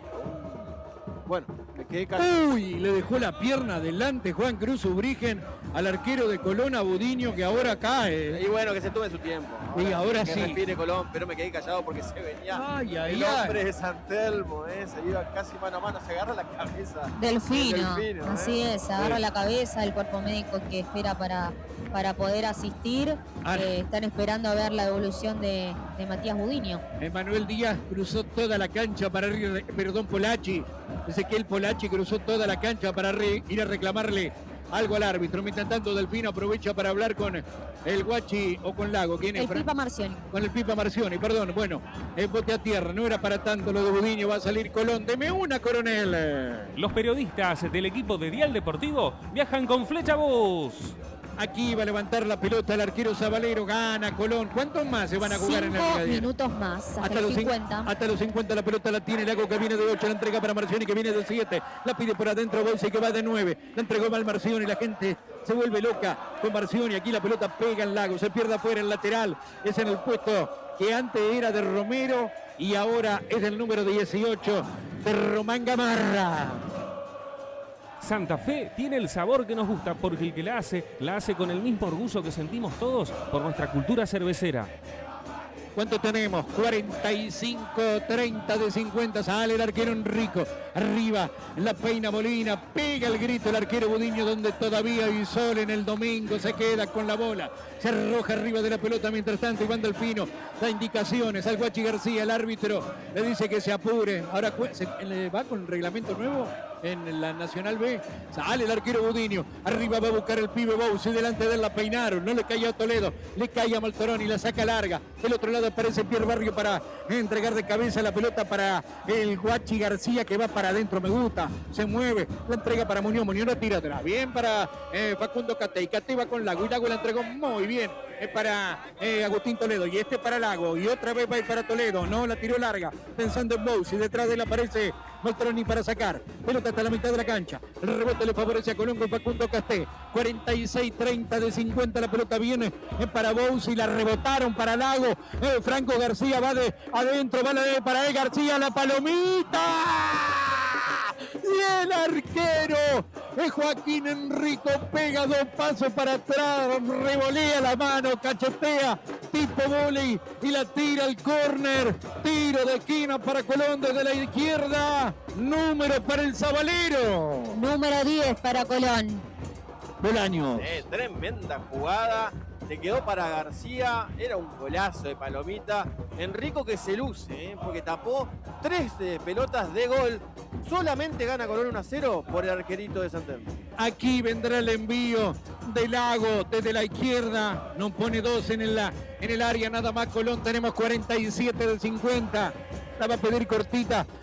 Bueno, me quedé callado. Uy, le dejó la pierna adelante Juan Cruz Ubrigen al arquero de Colón, a Budiño, que ahora cae. Y bueno, que se tome su tiempo. Ahora, y ahora que sí. respire Colón, pero me quedé callado porque se venía ay, ay, el ay. hombre de San Telmo, eh, se iba casi mano a mano, se agarra la cabeza. Delfino, Delfino así eh. es, agarra sí. la cabeza el cuerpo médico que espera para, para poder asistir. Ah. Eh, están esperando a ver la evolución de, de Matías Budiño. Emanuel Díaz cruzó toda la cancha para ir, perdón, Polachi. Ezequiel Polachi cruzó toda la cancha para re, ir a reclamarle algo al árbitro. Mientras tanto, Delfino aprovecha para hablar con el Guachi o con Lago. ¿Quién es? El Pipa Marcioni. Con el Pipa Marcioni, perdón. Bueno, el bote a tierra. No era para tanto lo de Budiño. Va a salir Colón. Deme una, coronel. Los periodistas del equipo de Dial Deportivo viajan con Flecha Bus. Aquí va a levantar la pelota el arquero Zabalero. Gana Colón. ¿Cuántos más se van a jugar Cinco en la Liga? minutos más, hasta, Hasta los los, cincuenta. hasta los cincuenta la pelota la tiene Lago, que viene de ocho, la entrega para Marcioni, que viene de siete, la pide por adentro Bolsi, que va de nueve, la entregó mal Marcioni, la gente se vuelve loca con Marcioni. Aquí la pelota pega en Lago, se pierde afuera el lateral, es en el puesto que antes era de Romero y ahora es del número dieciocho de Román Gamarra. Santa Fe tiene el sabor que nos gusta porque el que la hace, la hace con el mismo orgullo que sentimos todos por nuestra cultura cervecera. ¿Cuánto tenemos? cuarenta y cinco, treinta de cincuenta. Sale el arquero Enrico. Arriba la peina Molina. Pega el grito el arquero Budiño, donde todavía hay sol en el domingo. Se queda con la bola. Se arroja arriba de la pelota. Mientras tanto, Iván Delfino da indicaciones al Guachi García. El árbitro le dice que se apure. Ahora se, va con el reglamento nuevo en la Nacional B. Sale el arquero Budiño. Arriba va a buscar el pibe Bausi. Delante de él la peinaron. No le cae a Toledo. Le cae a Maltorón y la saca larga. Del otro lado aparece Pierre Barrio para entregar de cabeza la pelota para el Guachi García, que va para adentro. Me gusta. Se mueve. La entrega para Muñoz. Muñoz la tira atrás. Bien para eh, Facundo Cate. Y Cate va con Lago. Y Lago la entregó muy bien. Es para eh, Agustín Toledo. Y este para Lago. Y otra vez va a ir para Toledo. No, la tiró larga. Pensando en Bausi. Detrás de él aparece Maltoroni para sacar. Pelota hasta la mitad de la cancha. El rebote le favorece a Colón con Facundo Casté. cuarenta y seis, treinta de cincuenta. La pelota viene para Bausi. La rebotaron para Lago. Eh, Franco García va de adentro. Va de, para él García. La palomita. Y el arquero es Joaquín Enrico. Pega dos pasos para atrás. Revolea la mano. Cachetea. Tipo vóley. Y la tira al córner. Tiro de esquina para Colón desde la izquierda. Número para el Zabalero. Número diez para Colón. Bolaño. Eh, tremenda jugada. Se quedó para García. Era un golazo de palomita. Enrico que se luce, eh, porque tapó tres eh, pelotas de gol. Solamente gana Colón uno a cero por el arquerito de Santander. Aquí vendrá el envío de Lago desde la izquierda. Nos pone dos en el, en el área. Nada más Colón. Tenemos cuarenta y siete de cincuenta. La va a pedir cortita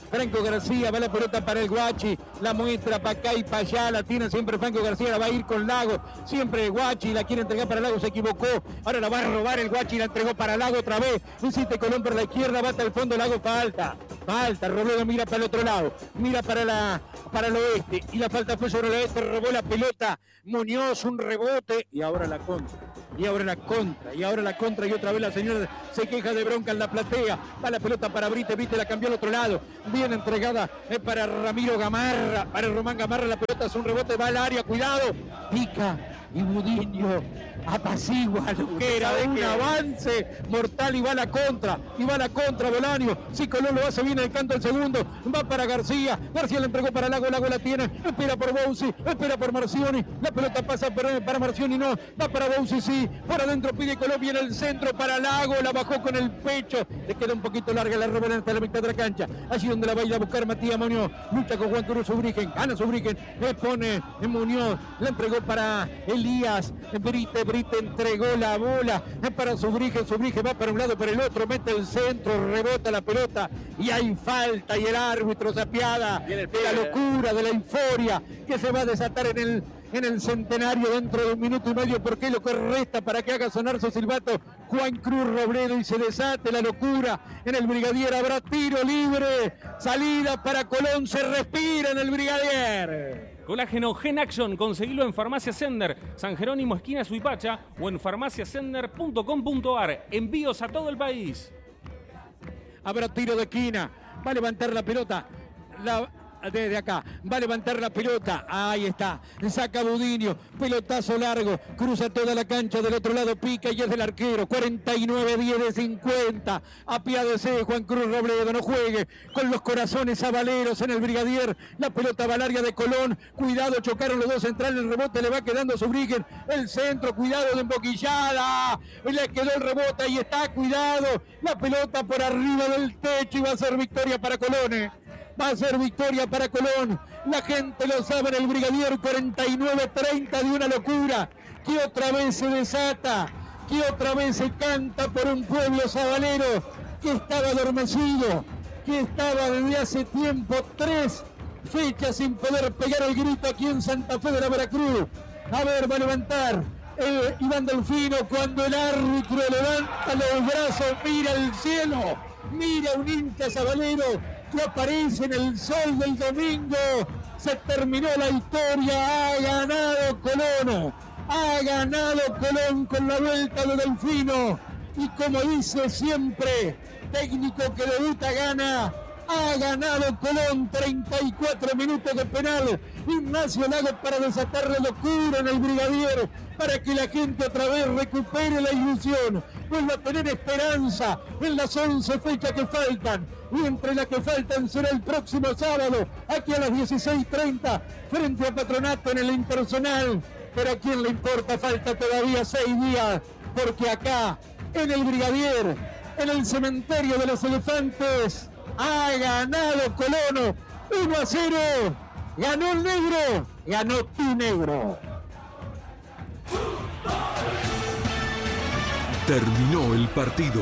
Franco García, va la pelota para el Guachi, la muestra para acá y para allá, la tiene siempre Franco García, la va a ir con Lago, siempre el Guachi, la quiere entregar para Lago, se equivocó, ahora la va a robar el Guachi, la entregó para Lago otra vez, insiste Colón por la izquierda, va hasta el fondo, Lago falta, falta, Robledo mira para el otro lado, mira para, la, para el oeste, y la falta fue sobre el oeste, robó la pelota, Muñoz, un rebote, y ahora la contra, y ahora la contra, y ahora la contra, y otra vez la señora se queja de bronca en la platea, va la pelota para Brite, Brite la cambió al otro lado, bien entregada eh, para Ramiro Gamarra, para Román Gamarra, la pelota es un rebote, va al área, cuidado, pica, y Budiño apacigua lo que era de un avance mortal y va a la contra, y va a la contra Bolaño, si Colón lo hace bien el canto el segundo, va para García, García le entregó para Lago, Lago la tiene, espera por Bousi, espera por Marcioni, la pelota pasa para, para Marcioni, no, va para Bousi, sí, por adentro pide Colón, viene el centro para Lago, la bajó con el pecho, le queda un poquito larga, la roba hasta la mitad de la cancha, allí donde la va a ir a buscar Matías Muñoz, lucha con Juan Cruz Ubrigen, gana Ubrigen, le pone en Muñoz, la entregó para Elías, Brite, Brite entregó la bola para Subrigen, Subrigen va para un lado, para el otro, mete el centro, rebota la pelota y hay falta y el árbitro se apiada de la locura, de la euforia que se va a desatar en el, en el centenario dentro de un minuto y medio, porque lo que resta para que haga sonar su silbato Juan Cruz Robledo y se desate la locura en el Brigadier. Habrá tiro libre, salida para Colón, se respira en el Brigadier. Colágeno Gen Action, conseguilo en Farmacia Sender, San Jerónimo, esquina Suipacha, o en farmacia sender punto com punto ar. Envíos a todo el país. Habrá tiro de esquina, va a levantar la pelota, la... desde acá, va a levantar la pelota, ahí está, saca Budiño, pelotazo largo, cruza toda la cancha, del otro lado pica y es del arquero, cuarenta y nueve diez de cincuenta, apiádese Juan Cruz Robledo, no juegue con los corazones avaleros en el Brigadier, la pelota va al área de Colón, cuidado, chocaron los dos centrales, el rebote le va quedando a Subrigen, el centro, cuidado de emboquillada, le quedó el rebote, ahí está, cuidado, la pelota por arriba del techo y va a ser victoria para Colón. Va a ser victoria para Colón. La gente lo sabe en el Brigadier, cuarenta y nueve treinta de una locura que otra vez se desata, que otra vez se canta por un pueblo sabalero que estaba adormecido, que estaba desde hace tiempo tres fechas sin poder pegar el grito aquí en Santa Fe de la Veracruz. A ver, va a levantar el Iván Delfino cuando el árbitro levanta los brazos, mira el cielo, mira un hincha sabalero que aparece en el sol del domingo. Se terminó la historia, ha ganado Colón, ha ganado Colón con la vuelta de Delfino, y como dice siempre, técnico que debuta gana, ha ganado Colón, treinta y cuatro minutos de penal, Ignacio Lago para desatar la locura en el Brigadier, para que la gente otra vez recupere la ilusión, vuelva a tener esperanza en las once fechas que faltan, y entre las que faltan será el próximo sábado, aquí a las dieciséis treinta, frente a Patronato en el Impersonal. Pero a quién le importa, falta todavía seis días, porque acá, en el Brigadier, en el cementerio de los elefantes, ha ganado Colón uno a cero, ganó el negro, ganó tu negro. Terminó el partido.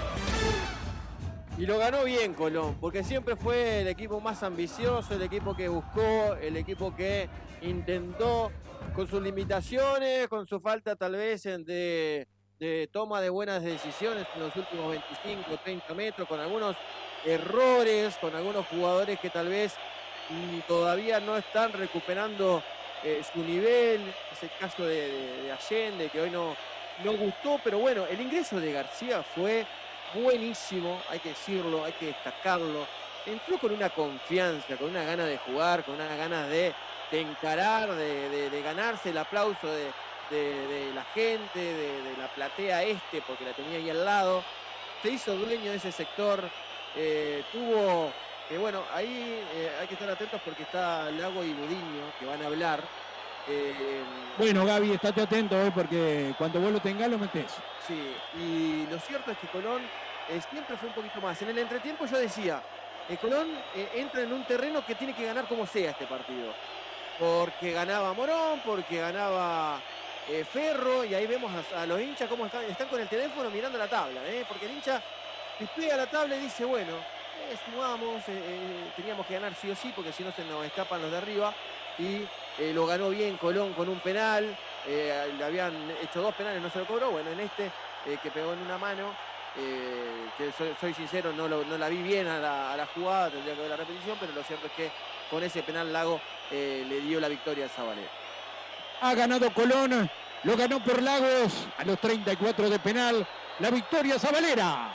Y lo ganó bien Colón, porque siempre fue el equipo más ambicioso, el equipo que buscó, el equipo que intentó, con sus limitaciones, con su falta tal vez de, de toma de buenas decisiones en los últimos veinticinco, treinta metros, con algunos errores, con algunos jugadores que tal vez mm, todavía no están recuperando eh, su nivel. Es el caso de, de, de Allende, que hoy no, no gustó, pero bueno, el ingreso de García fue buenísimo, hay que decirlo, hay que destacarlo. Entró con una confianza, con una gana de jugar, con una ganas de, de encarar, de, de, de ganarse el aplauso de, de, de la gente, de, de la platea este, porque la tenía ahí al lado. Se hizo dueño de ese sector. Eh, tuvo, que bueno, ahí eh, hay que estar atentos porque está Lago y Budiño, que van a hablar. Eh, bueno, Gaby, estate atento, eh, porque cuando vos lo tengas lo metés. Sí, y lo cierto es que Colón eh, siempre fue un poquito más. En el entretiempo yo decía, eh, Colón eh, entra en un terreno que tiene que ganar como sea este partido. Porque ganaba Morón, porque ganaba eh, Ferro, y ahí vemos a, a los hinchas cómo están, están con el teléfono mirando la tabla, eh, porque el hincha pega la tabla y dice, bueno, Eh, sumamos, eh, eh, teníamos que ganar sí o sí, porque si no se nos escapan los de arriba. Y eh, lo ganó bien Colón con un penal. Eh, le habían hecho dos penales, no se lo cobró. Bueno, en este, eh, que pegó en una mano, eh, que soy, soy sincero, no, lo, no la vi bien a la, a la jugada, tendría que ver la repetición, pero lo cierto es que con ese penal Lago eh, le dio la victoria a Sabalero. Ha ganado Colón, lo ganó por Lagos a los treinta y cuatro de penal. La victoria Sabalera.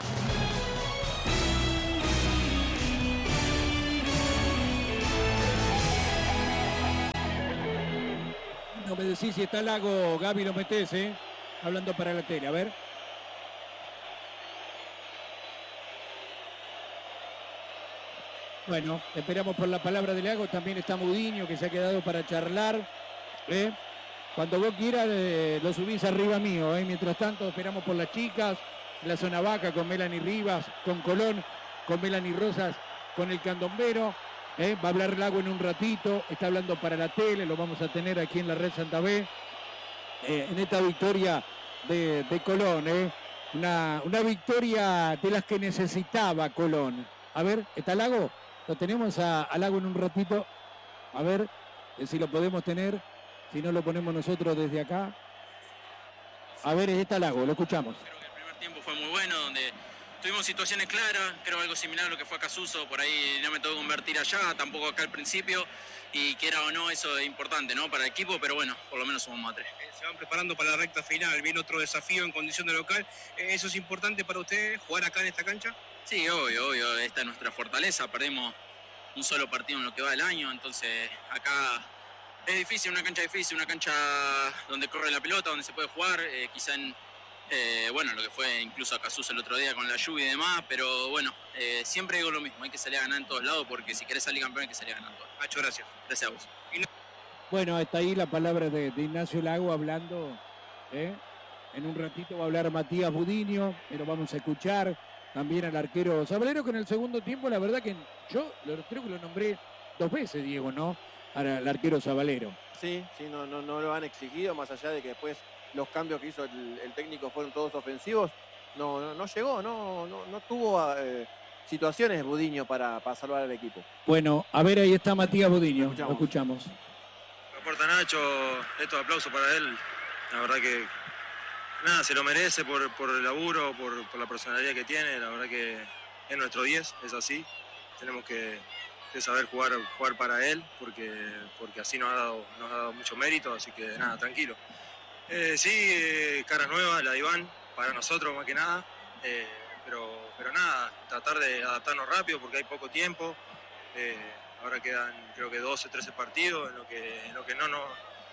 No me decís si está Lago, Gaby, lo metés, ¿eh? Hablando para la tele, a ver. Bueno, esperamos por la palabra de Lago. También está Mudiño, que se ha quedado para charlar. ¿eh? Cuando vos quieras, eh, lo subís arriba mío. ¿eh? Mientras tanto, esperamos por las chicas. La zona vaca con Melanie Rivas, con Colón, con Melanie Rosas, con el candombero. ¿eh? Va a hablar Lago en un ratito. Está hablando para la tele. Lo vamos a tener aquí en la Red Santa Fe. Eh, en esta victoria de, de Colón. ¿eh? Una, una victoria de las que necesitaba Colón. A ver, ¿está Lago? Lo tenemos a, a Lago en un ratito. A ver eh, si lo podemos tener. Si no, lo ponemos nosotros desde acá. A ver, está Lago, lo escuchamos. Creo que el primer tiempo fue muy bueno, donde tuvimos situaciones claras. Creo algo similar a lo que fue a Casuso. Por ahí no me tocó convertir allá, tampoco acá al principio. Y quiera o no, eso es importante, ¿no? Para el equipo, pero bueno, por lo menos sumamos a tres. Se van preparando para la recta final. Viene otro desafío en condición de local. ¿Eso es importante para ustedes, jugar acá en esta cancha? Sí, obvio, obvio. Esta es nuestra fortaleza. Perdimos un solo partido en lo que va del año. Entonces, acá es difícil, una cancha difícil, una cancha donde corre la pelota, donde se puede jugar. Eh, quizá en, eh, bueno, lo que fue incluso a Casuso el otro día con la lluvia y demás. Pero bueno, eh, siempre digo lo mismo. Hay que salir a ganar en todos lados porque si querés salir campeón hay que salir a ganar en todos. Muchas gracias. Gracias a vos. Bueno, está ahí la palabra de, de Ignacio Lago hablando. ¿eh? En un ratito va a hablar Matías Budiño, pero vamos a escuchar también al arquero Sabalero, que en el segundo tiempo, la verdad que yo lo, creo que lo nombré dos veces, Diego, ¿no? Al arquero Sabalero. Sí, sí, no, no, no lo han exigido, más allá de que después los cambios que hizo el, el técnico fueron todos ofensivos. No, no, no llegó, no, no, no tuvo eh, situaciones Budiño para, para salvar al equipo. Bueno, a ver, ahí está Matías Budiño, Escuchamos. lo escuchamos. Aporta Nacho, estos aplausos para él, la verdad que nada, se lo merece por, por el laburo, por, por la personalidad que tiene, la verdad que es nuestro diez, es así, tenemos que, que saber jugar, jugar para él, porque, porque así nos ha, dado, nos ha dado mucho mérito, así que nada, tranquilo. Eh, sí, eh, caras nuevas, la de Iván, para nosotros más que nada, eh, pero, pero nada, tratar de adaptarnos rápido porque hay poco tiempo. Eh, Ahora quedan creo que doce, trece partidos en lo que, en lo que no, no,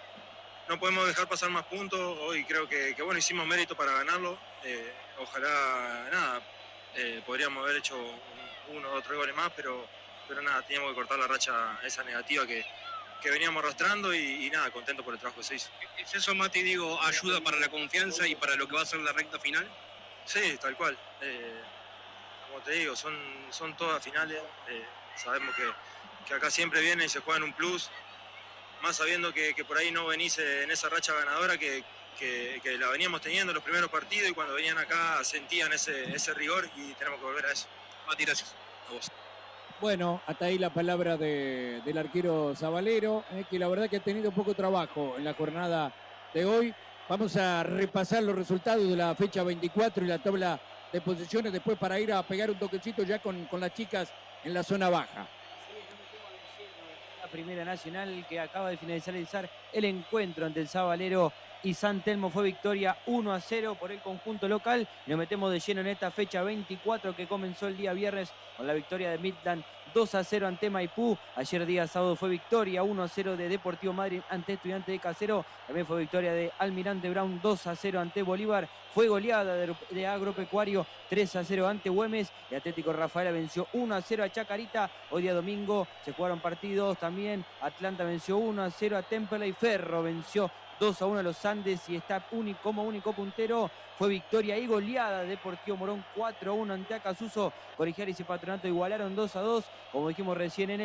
no podemos dejar pasar más puntos. Hoy creo que, que bueno, hicimos mérito para ganarlo. Eh, ojalá, nada, eh, podríamos haber hecho uno o tres goles más, pero, pero nada, teníamos que cortar la racha esa negativa que, que veníamos arrastrando y, y nada, contento por el trabajo que se hizo. ¿Es eso, Mati, digo, ayuda para la confianza y para lo que va a ser la recta final? Sí, tal cual. Eh, como te digo, son, son todas finales. Eh, sabemos que que acá siempre viene y se juega en un plus, más sabiendo que, que por ahí no venís en esa racha ganadora que, que, que la veníamos teniendo en los primeros partidos y cuando venían acá sentían ese, ese rigor y tenemos que volver a eso. Mati, gracias. A vos. Bueno, hasta ahí la palabra de, del arquero Sabalero, eh, que la verdad que ha tenido poco trabajo en la jornada de hoy. Vamos a repasar los resultados de la fecha veinticuatro y la tabla de posiciones después para ir a pegar un toquecito ya con, con las chicas en la zona baja. Primera Nacional, que acaba de finalizar el encuentro ante el Sabalero y San Telmo. Fue victoria uno a cero por el conjunto local. Nos metemos de lleno en esta fecha veinticuatro que comenzó el día viernes con la victoria de Midland dos a cero ante Maipú. Ayer día sábado fue victoria uno a cero de Deportivo Madrid ante Estudiantes de Casero. También fue victoria de Almirante Brown dos a cero ante Bolívar. Fue goleada de, de Agropecuario tres a cero ante Güemes. Y Atlético Rafaela venció uno a cero a Chacarita. Hoy día domingo se jugaron partidos también. Atlanta venció uno a cero a Temple y Ferro venció dos a uno a los Andes y está único, como único puntero. Fue victoria y goleada de Deportivo Morón cuatro a uno ante Acasuso. Colegiales y Patronato igualaron dos a dos. Como dijimos recién en el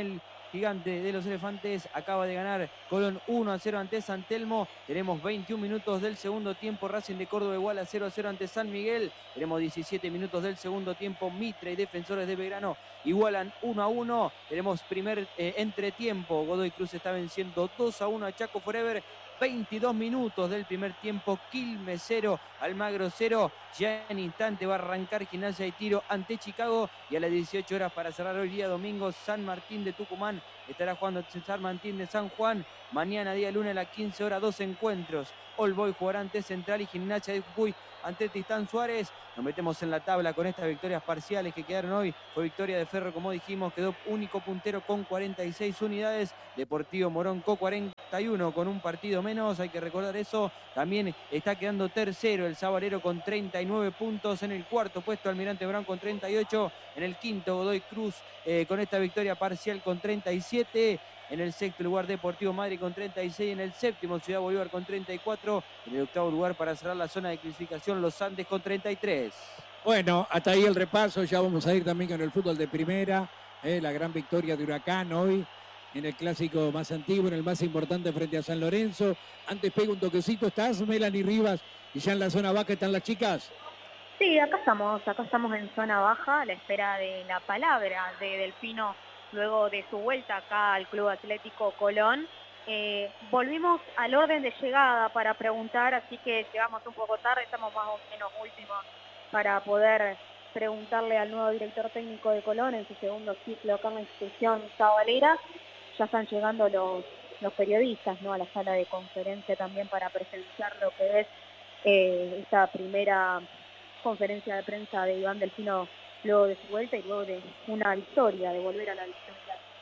gigante de los Elefantes. Acaba de ganar Colón uno a cero ante San Telmo. Tenemos veintiún minutos del segundo tiempo. Racing de Córdoba igual a cero a cero ante San Miguel. Tenemos diecisiete minutos del segundo tiempo. Mitre y Defensores de Belgrano igualan uno a uno. Tenemos primer eh, entretiempo. Godoy Cruz está venciendo dos a uno a Chaco Forever. veintidós minutos del primer tiempo. Quilmes cero, Almagro cero. Ya en instante va a arrancar Gimnasia de Tiro ante Chicago. Y a las dieciocho horas para cerrar hoy día domingo, San Martín de Tucumán estará jugando San Martín de San Juan. Mañana día lunes a las quince horas, dos encuentros. All Boy jugará ante Central y Gimnasia de Jujuy ante Tristán Suárez. Nos metemos en la tabla con estas victorias parciales que quedaron hoy. Fue victoria de Ferro, como dijimos, quedó único puntero con cuarenta y seis unidades. Deportivo Morón con cuarenta y uno, con un partido menos, hay que recordar eso. También está quedando tercero el Sabalero con treinta y nueve puntos. En el cuarto puesto Almirante Brown con treinta y ocho. En el quinto Godoy Cruz eh, con esta victoria parcial con treinta y siete. En el sexto lugar Deportivo Madrid con treinta y seis. En el séptimo Ciudad Bolívar con treinta y cuatro. En el octavo lugar para cerrar la zona de clasificación Los Andes con treinta y tres. Bueno, hasta ahí el repaso. Ya vamos a ir también con el fútbol de primera. Eh, la gran victoria de Huracán hoy en el clásico más antiguo, en el más importante frente a San Lorenzo. Antes pego un toquecito. ¿Estás, Melanie Rivas? Y ya en la zona baja están las chicas. Sí, acá estamos, acá estamos en zona baja a la espera de la palabra de Delfino luego de su vuelta acá al Club Atlético Colón. Eh, volvimos al orden de llegada para preguntar, así que llegamos un poco tarde, estamos más o menos últimos para poder preguntarle al nuevo director técnico de Colón en su segundo ciclo acá en la institución sabalera. Ya están llegando los, los periodistas, ¿no?, a la sala de conferencia también para presenciar lo que es eh, esta primera conferencia de prensa de Iván Delfino luego de su vuelta y luego de una victoria, de volver a la victoria.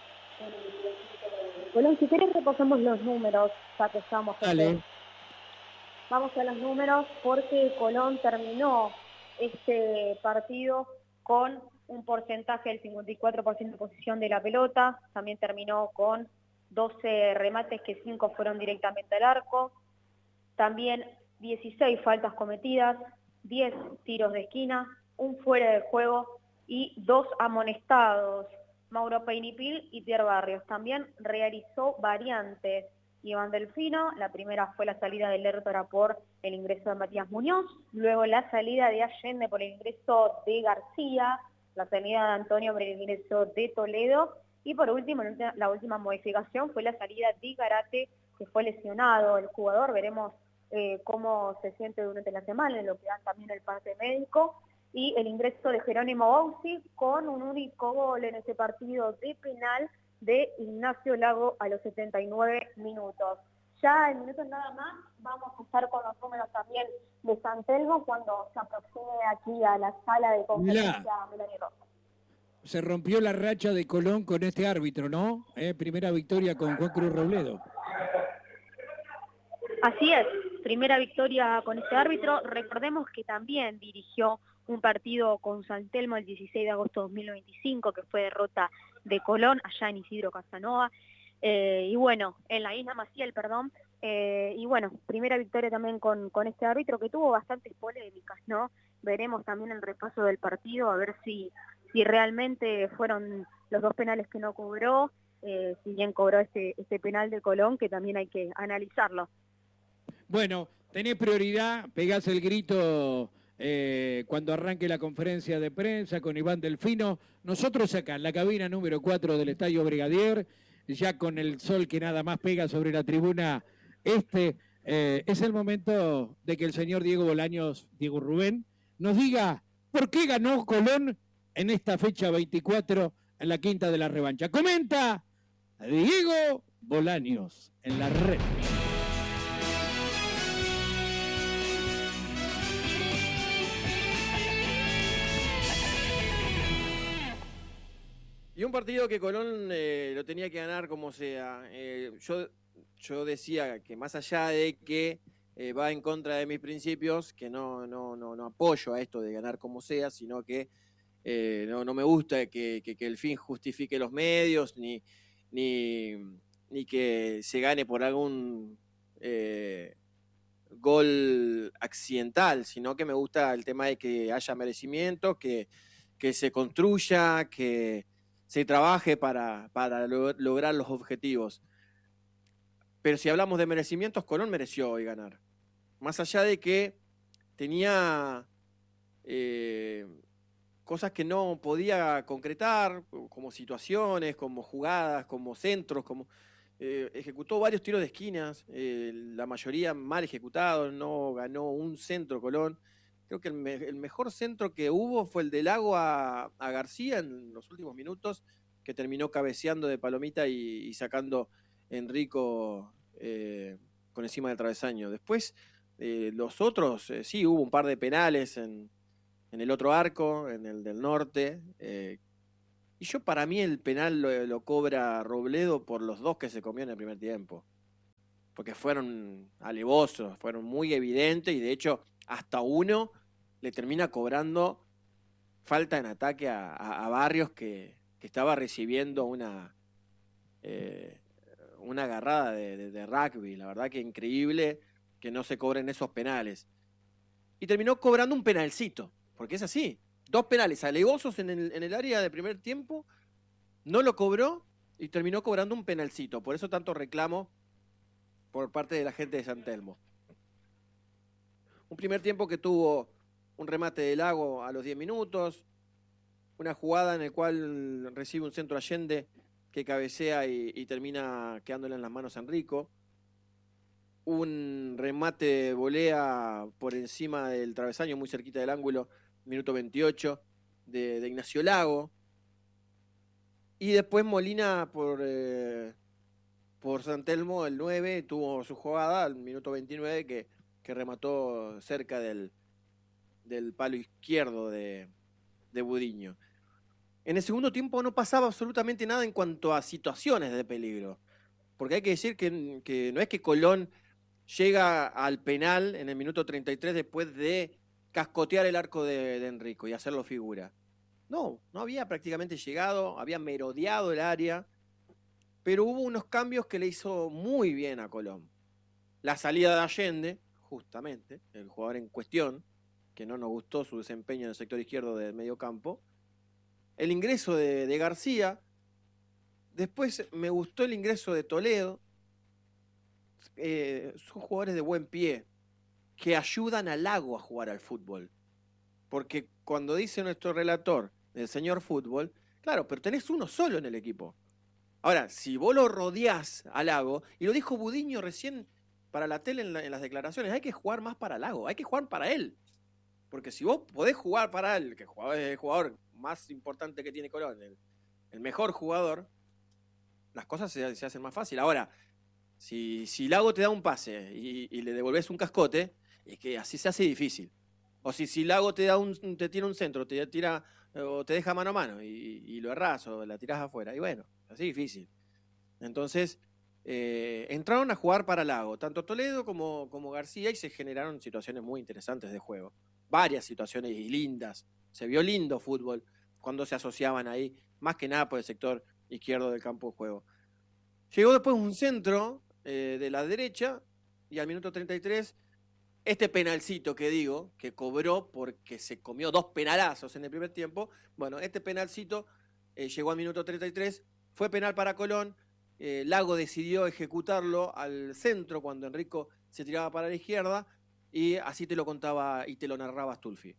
Bueno, si querés repasamos los números, ya que estamos. Dale. Vamos a los números porque Colón terminó este partido con un porcentaje del cincuenta y cuatro por ciento de posición de la pelota, también terminó con doce remates que cinco fueron directamente al arco, también dieciséis faltas cometidas, diez tiros de esquina, un fuera de juego y dos amonestados. Mauro Peinipil y Pierre Barrios. También realizó variantes Iván Delfino. La primera fue la salida de Lertora por el ingreso de Matías Muñoz, luego la salida de Allende por el ingreso de García, la salida de Antonio por el ingreso de Toledo y por último, la última modificación fue la salida de Garate, que fue lesionado el jugador. Veremos eh, cómo se siente durante la semana, en lo que dan también el parte médico, y el ingreso de Jerónimo Bausi con un único gol en ese partido de penal de Ignacio Lago a los setenta y nueve minutos. Ya en minutos nada más vamos a estar con los números también de San Telmo cuando se aproxime aquí a la sala de conferencia Melanie Rosa. Se rompió la racha de Colón con este árbitro, ¿no? Eh, primera victoria con Juan Cruz Robledo. Así es, primera victoria con este árbitro. Recordemos que también dirigió un partido con San Telmo el dieciséis de agosto de dos mil veinticinco, que fue derrota de Colón, allá en Isidro Casanova, eh, y bueno, en la isla Maciel, perdón, eh, y bueno, primera victoria también con, con este árbitro que tuvo bastantes polémicas, ¿no? Veremos también el repaso del partido, a ver si, si realmente fueron los dos penales que no cobró, eh, si bien cobró este, este penal de Colón, que también hay que analizarlo. Bueno, tenés prioridad, pegás el grito Eh, cuando arranque la conferencia de prensa con Iván Delfino. Nosotros acá en la cabina número cuatro del Estadio Brigadier, ya con el sol que nada más pega sobre la tribuna este, eh, es el momento de que el señor Diego Bolaños, Diego Rubén, nos diga por qué ganó Colón en esta fecha veinticuatro en la quinta de la revancha. Comenta Diego Bolaños en la red. Y un partido que Colón eh, lo tenía que ganar como sea. Eh, yo, yo decía que más allá de que eh, va en contra de mis principios, que no, no, no, no apoyo a esto de ganar como sea, sino que eh, no, no me gusta que, que, que el fin justifique los medios, ni, ni, ni que se gane por algún eh, gol accidental, sino que me gusta el tema de que haya merecimiento, que, que se construya, que se trabaje para, para lo, lograr los objetivos. Pero si hablamos de merecimientos, Colón mereció hoy ganar. Más allá de que tenía eh, cosas que no podía concretar, como situaciones, como jugadas, como centros, como eh, ejecutó varios tiros de esquinas, eh, la mayoría mal ejecutados, no ganó un centro Colón. Creo que el, me, el mejor centro que hubo fue el de Lago a, a García en los últimos minutos, que terminó cabeceando de palomita y, y sacando Enrico eh, con encima del travesaño. Después, eh, los otros, eh, sí, hubo un par de penales en, en el otro arco, en el del norte. Eh, y yo, para mí, el penal lo, lo cobra Robledo por los dos que se comió en el primer tiempo. Porque fueron alevosos, fueron muy evidentes y, de hecho, hasta uno le termina cobrando falta en ataque a, a, a Barrios que, que estaba recibiendo una, eh, una agarrada de, de, de rugby. La verdad que increíble que no se cobren esos penales. Y terminó cobrando un penalcito, porque es así. Dos penales alevosos en el, en el área de primer tiempo, no lo cobró y terminó cobrando un penalcito. Por eso tanto reclamo por parte de la gente de San Telmo. Un primer tiempo que tuvo un remate de Lago a los diez minutos, una jugada en la cual recibe un centro Allende que cabecea y, y termina quedándole en las manos a Enrico. Un remate de volea por encima del travesaño, muy cerquita del ángulo, minuto veintiocho, de, de Ignacio Lago. Y después Molina por, eh, por San Telmo, el nueve, tuvo su jugada al minuto veintinueve que, que remató cerca del, del palo izquierdo de, de Budiño. En el segundo tiempo no pasaba absolutamente nada en cuanto a situaciones de peligro. Porque hay que decir que, que no es que Colón llega al penal en el minuto treinta y tres después de cascotear el arco de, de Enrico y hacerlo figura. No, no había prácticamente llegado, había merodeado el área, pero hubo unos cambios que le hizo muy bien a Colón. La salida de Allende, justamente, el jugador en cuestión, que no nos gustó su desempeño en el sector izquierdo del medio campo. El ingreso de, de García. Después me gustó el ingreso de Toledo. Eh, son jugadores de buen pie que ayudan al Lago a jugar al fútbol. Porque cuando dice nuestro relator, el señor fútbol, claro, pero tenés uno solo en el equipo. Ahora, si vos lo rodeás al Lago, y lo dijo Budiño recién para la tele en, la, en las declaraciones, hay que jugar más para Lago, hay que jugar para él. Porque si vos podés jugar para él, que es el jugador más importante que tiene Colón, el, el mejor jugador, las cosas se, se hacen más fácil. Ahora, si, si Lago te da un pase y, y le devolvés un cascote, es que así se hace difícil. O si, si Lago te da un, te tira un centro, te tira o te deja mano a mano y, y lo errás o la tirás afuera. Y bueno, así difícil. Entonces, eh, entraron a jugar para Lago, tanto Toledo como, como García, y se generaron situaciones muy interesantes de juego. Varias situaciones y lindas. Se vio lindo fútbol cuando se asociaban ahí, más que nada por el sector izquierdo del campo de juego. Llegó después un centro eh, de la derecha y al minuto treinta y tres, este penalcito que digo, que cobró porque se comió dos penalazos en el primer tiempo, bueno, este penalcito eh, llegó al minuto treinta y tres, fue penal para Colón, eh, Lago decidió ejecutarlo al centro cuando Enrico se tiraba para la izquierda, y así te lo contaba y te lo narraba Astulfi.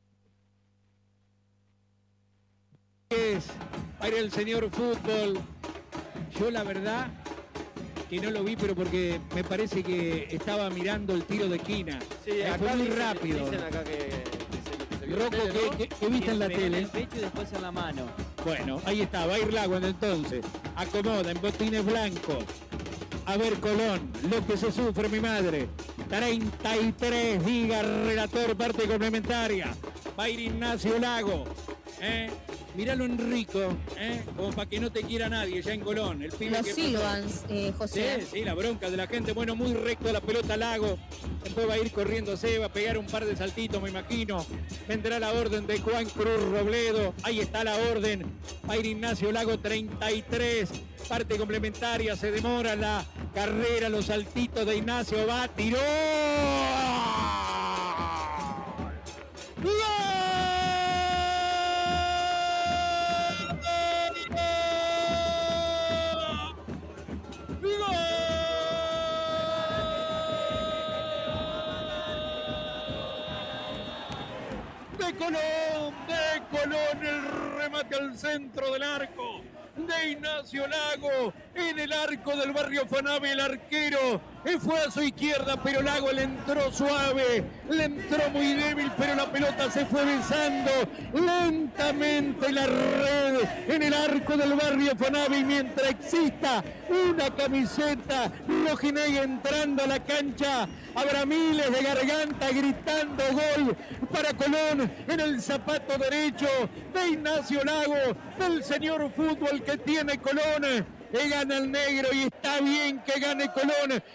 Es para el señor fútbol. Yo la verdad que no lo vi, pero porque me parece que estaba mirando el tiro de esquina. Sí, eh, acá fue muy dicen, rápido. Dicen acá que, que se, se vio Rocco, en la tele, ¿no? ¿qué, qué, qué viste en la tele? En el pecho y después en la mano. Bueno, ahí está, va a ir Lago entonces. Acomoda en botines blancos. A ver, Colón, lo que se sufre, mi madre. treinta y tres, diga relator, parte complementaria. Va a ir Ignacio Lago. ¿eh? Míralo Enrico, ¿eh? como para que no te quiera nadie ya en Colón. El pibe Los que Silvans, eh, José. Sí, sí, la bronca de la gente. Bueno, muy recto la pelota Lago. Después va a ir corriendo Seba, a pegar un par de saltitos, me imagino. Vendrá la orden de Juan Cruz Robledo. Ahí está la orden. Va a ir Ignacio Lago, treinta y tres. Parte complementaria, se demora la carrera, los saltitos de Ignacio. Va, tiró. ¡Gol! Colón, de Colón, el remate al centro del arco de Ignacio Lago, en el arco del barrio Fanabe, el arquero fue a su izquierda, pero Lago le entró suave, le entró muy débil, pero la pelota se fue besando lentamente la red en el arco del barrio Fanabe, y mientras exista una camiseta rojinegre entrando a la cancha, habrá miles de gargantas gritando gol para Colón en el zapato derecho de Ignacio Lago, del señor fútbol que tiene Colón. Que gana el negro, y está bien que gane Colón,